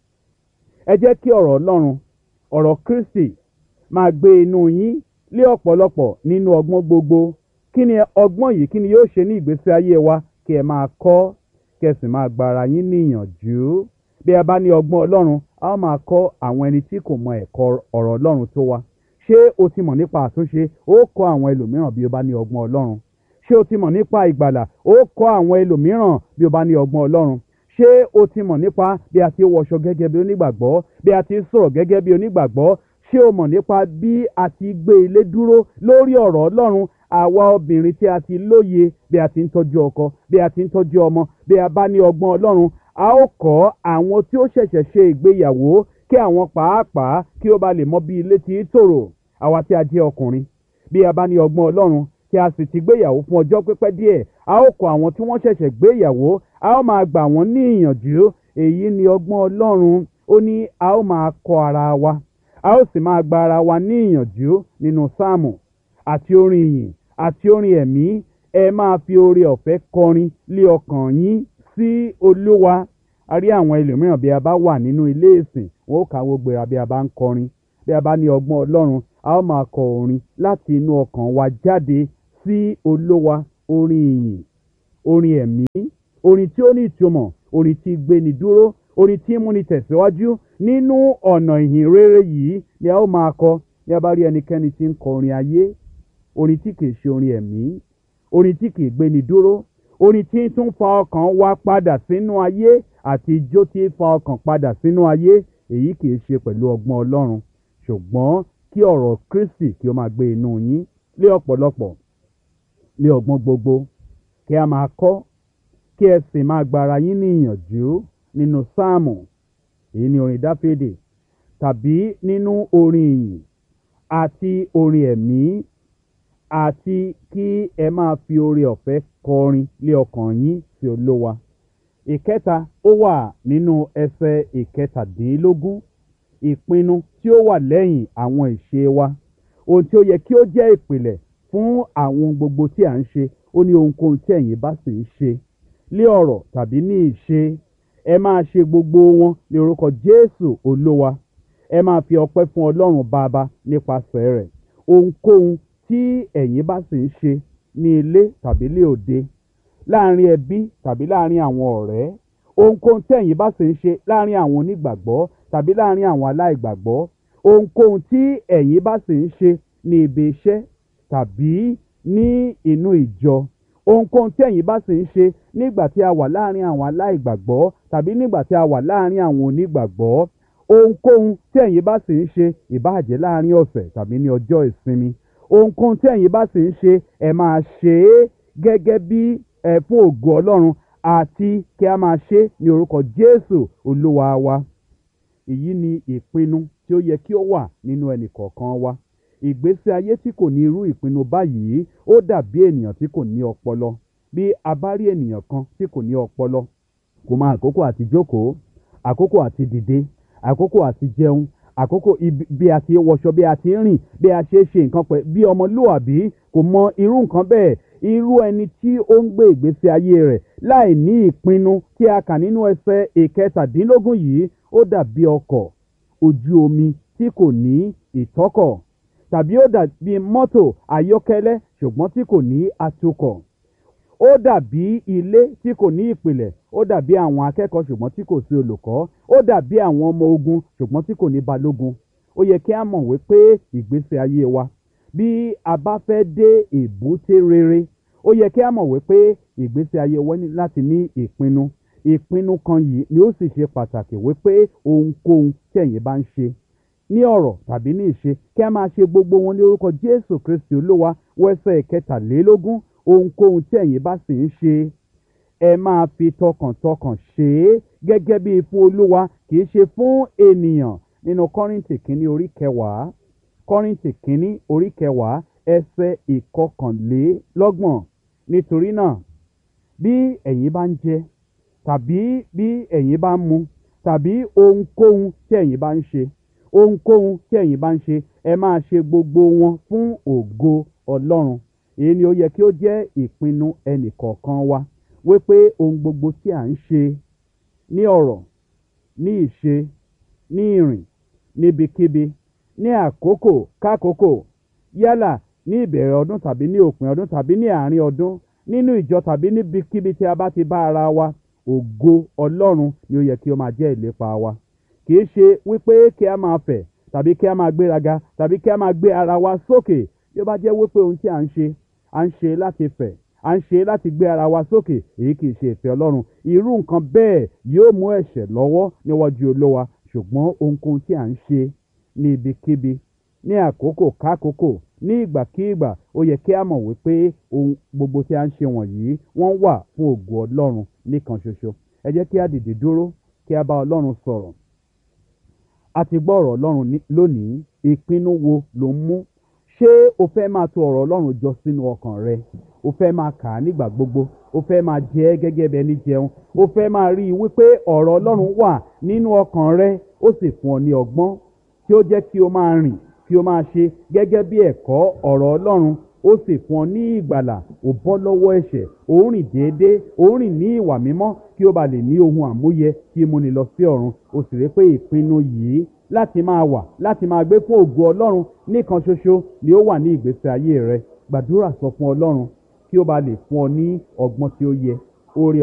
[SPEAKER 2] Ẹ jẹ́ kí ọ̀rọ̀ Ọlọ́run, ọ̀rọ̀ Kristi máa gbé inú yín lé ọ̀pọ̀lọpọ̀ nínú ọgbọ́n gbogbo. Kí ni ọgbọ́n yìí? Kí ni yóò ṣe ní ìgbésí ayé wa? Kí ẹ máa kọ́, kí ẹ sì máa gba ara yín níyànjú. Bí a bá ní ọgbọ́n Ọlọ́run, a ó máa kọ́ àwọn ẹni tí kò mọ ẹ̀kọ́ ọ̀rọ̀ Ọlọ́run tó wa. Ṣé o ti mọ̀ nípa àtúnṣe? Ó kọ́ àwọn ẹlòmíràn bí o bá ní ọgbọ́n Ọlọ́run. Ṣé o ti mọ̀ nípa ìgbàlà? Ó kọ́ àwọn ẹlòmíràn bí o bá ní ọgbọ́n Ọlọ́run. Ṣé o ti mọ̀ nípa bí a ti wọṣọ gẹ́gẹ́ bí onígbàgbọ́, bí a ti sọ̀rọ̀ gẹ́gẹ́ bí onígbàgbọ́? Ṣé o mọ̀ nípa bí a ti gbé ilé dúró lórí ọ̀rọ̀ Ọlọ́run? Àwa obìnrin tí a ti lóye bí a ti ń tọ́jú ọkọ, bí a ti ń tọ́jú ọmọ, bí a bá ní ọgbọ́n Ọlọ́run, a ó kọ́ àwọn tí ó ṣẹ̀ṣẹ̀ ṣe ìgbéyàwó kí àwọn pàápàá kí ó bá lè mọ bí ilé ti tòrò. Àwa tí a jẹ́ ọkùnrin, bí a bá ní ọgbọ́n Ọlọ́run tí a sì ti gbéyàwó fún ọjọ́ pípẹ́ díẹ̀, a ó kọ́ àwọn tí wọ́n ṣẹ̀ṣẹ̀ gbéyàwó, a ó máa gbà wọ́n ní ìyànjú. Èyí ni ọgbọ́n Ọlọ́run. Ó ní a ó máa kọ́ ara wa, a ó sì máa gba ara wa ní ìyànjú nínú sáàmù àti orin ìyìn àti orin ẹ̀mí. Ẹ máa fi oore ọ̀fẹ́ kọrin lé ọkàn yín sí Olúwa. A rí àwọn ẹlòmíràn bí a bá wà nínú ilé ìsìn, wọn ó káwọ́ gbéra bí a bá ń kọrin. Bí a bá ní ọgbọ́n Ọlọ́run, a ó máa kọ orin láti inú ọkàn wa jáde sí Olúwa. Orin ìyìn, orin ẹ̀mí, orin tí ó ní ìtumọ̀, orin tí gbéni dúró, orin tí múni tẹ̀síwájú nínú ọ̀nà ìhìn rere yìí ni a ó máa kọ. Bí a bá rí ẹnikẹ́ni tí ń kọ orin ayé, orin tí kìí ṣe orin ẹ̀mí, orin tí kìí gbéni dúró, orin tí tún fa ọkàn wa padà sínú ayé àti ijó tí fa ọkàn padà sínú ayé, èyí kìí ṣe pẹ̀lú ọgbọ́n Ọlọ́run. Ṣùgbọ́n kí ọ̀rọ̀ Kristi kí ó máa gbé inú yín lé ọ̀pọ̀lọpọ̀, lé ọgbọ́n gbogbo. Kí a máa kọ́, kí ẹ sì máa gba ara yín ní ìyànjú nínú sáàmù, èyí ni orin Dáfídì, tàbí nínú orin ìyìn àti orin ẹ̀mí, àti kí ẹ máa fi oore ọ̀fẹ́ kọrin lé ọkàn yín sí Olúwa. Ìkẹta, ó wà nínú ẹsẹ̀ ìkẹtàdínlógún. Ìpinnu tí ó wà lẹ́yìn àwọn ìṣe wa, ohun tí ó yẹ kí ó jẹ́ ìpìlẹ̀ fún àwọn gbogbo tí à ń ṣe. Ó ní ohunkóhun tí ẹ̀yin bá sì ń ṣe lé ọ̀rọ̀ tàbí ní ìṣe, ẹ máa ṣe gbogbo wọn ní orúkọ Jésù Olúwa. Ẹ máa fi ọpẹ́ fún Ọlọ́run Baba nípasẹ̀ rẹ̀. Ohunkóhun tí ẹ̀yin bá sì ń ṣe ní ilé tàbí lé òde, láàrin ẹbí tàbí láàrin àwọn ọ̀rẹ́, ohunkóhun tí ẹ̀yin bá sì ń ṣe láàrin àwọn onígbàgbọ́ tàbí láàrin àwọn aláìgbàgbọ́, ohunkóhun tí ẹ̀yin bá sì ń ṣe ní ibi iṣẹ́ tàbí ní inú ìjọ, ohunkóhun tí ẹ̀yin bá sì ń ṣe nígbà tí a wà láàrin àwọn aláìgbàgbọ́ tàbí nígbà tí a wà láàrin àwọn onígbàgbọ́, ohunkóhun tí ẹ̀yin bá sì ń ṣe, ìbáà jẹ́ láàrin ọ̀sẹ̀ tàbí ní ọjọ́ ìsinmi, ohunkóhun tí ẹ̀yin bá sì ń ṣe, ẹ máa ṣe é gẹ́gẹ́ bí ẹ fún ògo Ọlọ́run, àti kí a máa ṣe é ní orúkọ Jésù Olúwa wa. Èyí ni ìpinnu tí ó yẹ kí ó wà nínú ẹnì kọ̀ọ̀kan wa. Ìgbésí ayé tí kò ní irú ìpinnu báyìí ó dàbí ènìyàn tí kò ní ọpọlọ. Bí a bá rí ènìyàn kan tí kò ní ọpọlọ, kò mọ àkókò àti jókòó, àkókò àti dìde, àkókò àti jẹun, àkókò ibi- bí a ti wọṣọ, bí a ti rìn, bí a ṣe ṣe nǹkan pẹ̀ bí ọmọlúwàbí, kò mọ irú nǹkan bẹ́ẹ̀. Irú ẹni tí ó ń gbé ìgbésí ayé rẹ̀ láì ní ìpinnu tí a kà nínú ẹsẹ̀ ìkẹtàdínlógún yìí, ó dàbí ọkọ̀ ojú omi tí kò ní ìtọ́kọ̀, tàbí ó dàbí mọ́tò ayọ́kẹ́lẹ́ ṣùgbọ́n tí kò ní atukọ̀. Ó dàbí ilé tí kò ní ìpìlẹ̀, ó dàbí àwọn akẹ́kọ̀ọ́ ṣùgbọ́n tí kò sí olùkọ́, ó dàbí àwọn ọmọ ogun ṣùgbọ́n tí kò ní balógun. Ó yẹ kí a mọ̀ wípé ìgbésí ayé wa, bí a bá fẹ́ dé èbúté rere, ó yẹ kí a mọ̀ wípé ìgbésí ayé wa ní láti ní ìpinnu. Ìpinnu kan yìí ni ó sì ṣe pàtàkì wípé ohunkóhun tí ẹ̀yin bá ń ṣe ní ọ̀rọ̀ tàbí ní ìṣe, kí a máa ṣe gbogbo wọn ní orúkọ Jésù Kristi Olúwa. Wẹ́sẹ̀ kẹtàlélógún, ohunkóhun tí ẹ̀yin bá sì ń ṣe, ẹ máa fi tọkàntọkàn ṣe é gẹ́gẹ́ bí fún Olúwa, kì í ṣe fún ènìyàn. Nínú Kọ́ríńtì kínní orí kẹwàá, Kọ́ríńtì kínní orí kẹwàá ẹsẹ̀ ìkọkànlélọ́gbọ̀n. Nítorí náà, bí ẹ̀yin bá ń jẹ, tàbí bí ẹ̀yin bá ń mu, tàbí ohunkóhun tí ẹ̀yin bá ń ṣe, ohunkóhun tí ẹ̀yin bá ń ṣe, ẹ máa ṣe gbogbo wọn fún ògo Ọlọ́run. Èyí ni ó yẹ kí ó jẹ́ ìpinnu ẹnìkọ̀ọ̀kan wa, wípé ohun gbogbo tí à ń ṣe ní ọ̀rọ̀, ní ìṣe, ní ìrìn, níbikíbi, ní àkókò kákòókò, yálà ní ìbẹ̀rẹ̀ ọdún tàbí ní òpin ọdún tàbí ní àárín ọdún, nínú ìjọ tàbí níbikíbi tí a bá ti bá ara wa, ògo Ọlọ́run ni ó yẹ kí ó máa jẹ́ ìlépa wa. Kì í ṣe wípé kí a máa fẹ̀ tàbí kí a máa gbéraga tàbí kí a máa gbé ara wa sókè. Bí ó bá jẹ́ wípé ohun tí à ń ṣe, à ń ṣe láti fẹ̀, à ń ṣe láti gbé ara wa sókè, èyí kì í ṣe ìfẹ́ Ọlọ́run. Irú nǹkan bẹ́ẹ̀ yóò mú ẹ̀ṣẹ̀ lọ́wọ́ níwájú Olúwa. Ṣùgbọ́n ohunkóhun tí à ń ṣe ní ibikíbi, ní àkókò kákòókò, ní ìgbàkígbà, ó yẹ kí a mọ̀ wípé ohun gbogbo tí a ń ṣe wọ̀nyí wọ́n wà fún ògo Ọlọ́run nìkan ṣoṣo. Ẹ jẹ́ kí a dìde dúró, kí a bá Ọlọ́run sọ̀rọ̀. A ti gbọ́ ọ̀rọ̀ Ọlọ́run ní- lónìí. Ìpinnu wo ló ń mú? Ṣé o fẹ́ máa tò ọ̀rọ̀ Ọlọ́run jọ sínú ọkàn rẹ? O fẹ́ máa kà á nígbà gbogbo? O fẹ́ máa jẹ ẹ́ gẹ́gẹ́ bí ẹni jẹun? O fẹ́ máa rí i wípé ọ̀rọ̀ Ọlọ́run wà nínú ọkàn rẹ, ó sì fún ọ ní ọgbọ́n tí ó jẹ́ kí o máa rìn, kí o máa ṣe gẹ́gẹ́ bí ẹ̀kọ́ ọ̀rọ̀ Ọlọ́run, ó sì fún ọ ní ìgbàlà. Ó bọ́ lọ́wọ́ ẹ̀ṣẹ̀, ó ń rìn déédéé, ó ń rìn ní ìwà mímọ́, kí ó ba lè ní ohun àmúyẹ tí mú ni lọ sí ọ̀run. O sì rí pé ìpinnu yìí láti máa wà, láti máa gbé fún ògo Ọlọ́run nìkan ṣoṣo ni ó wà ní ìgbésí ayé rẹ. Gbàdúrà sọ fún Ọlọ́run kí ó ba lè fún ọ ní ọgbọ́n tí ó yẹ, oore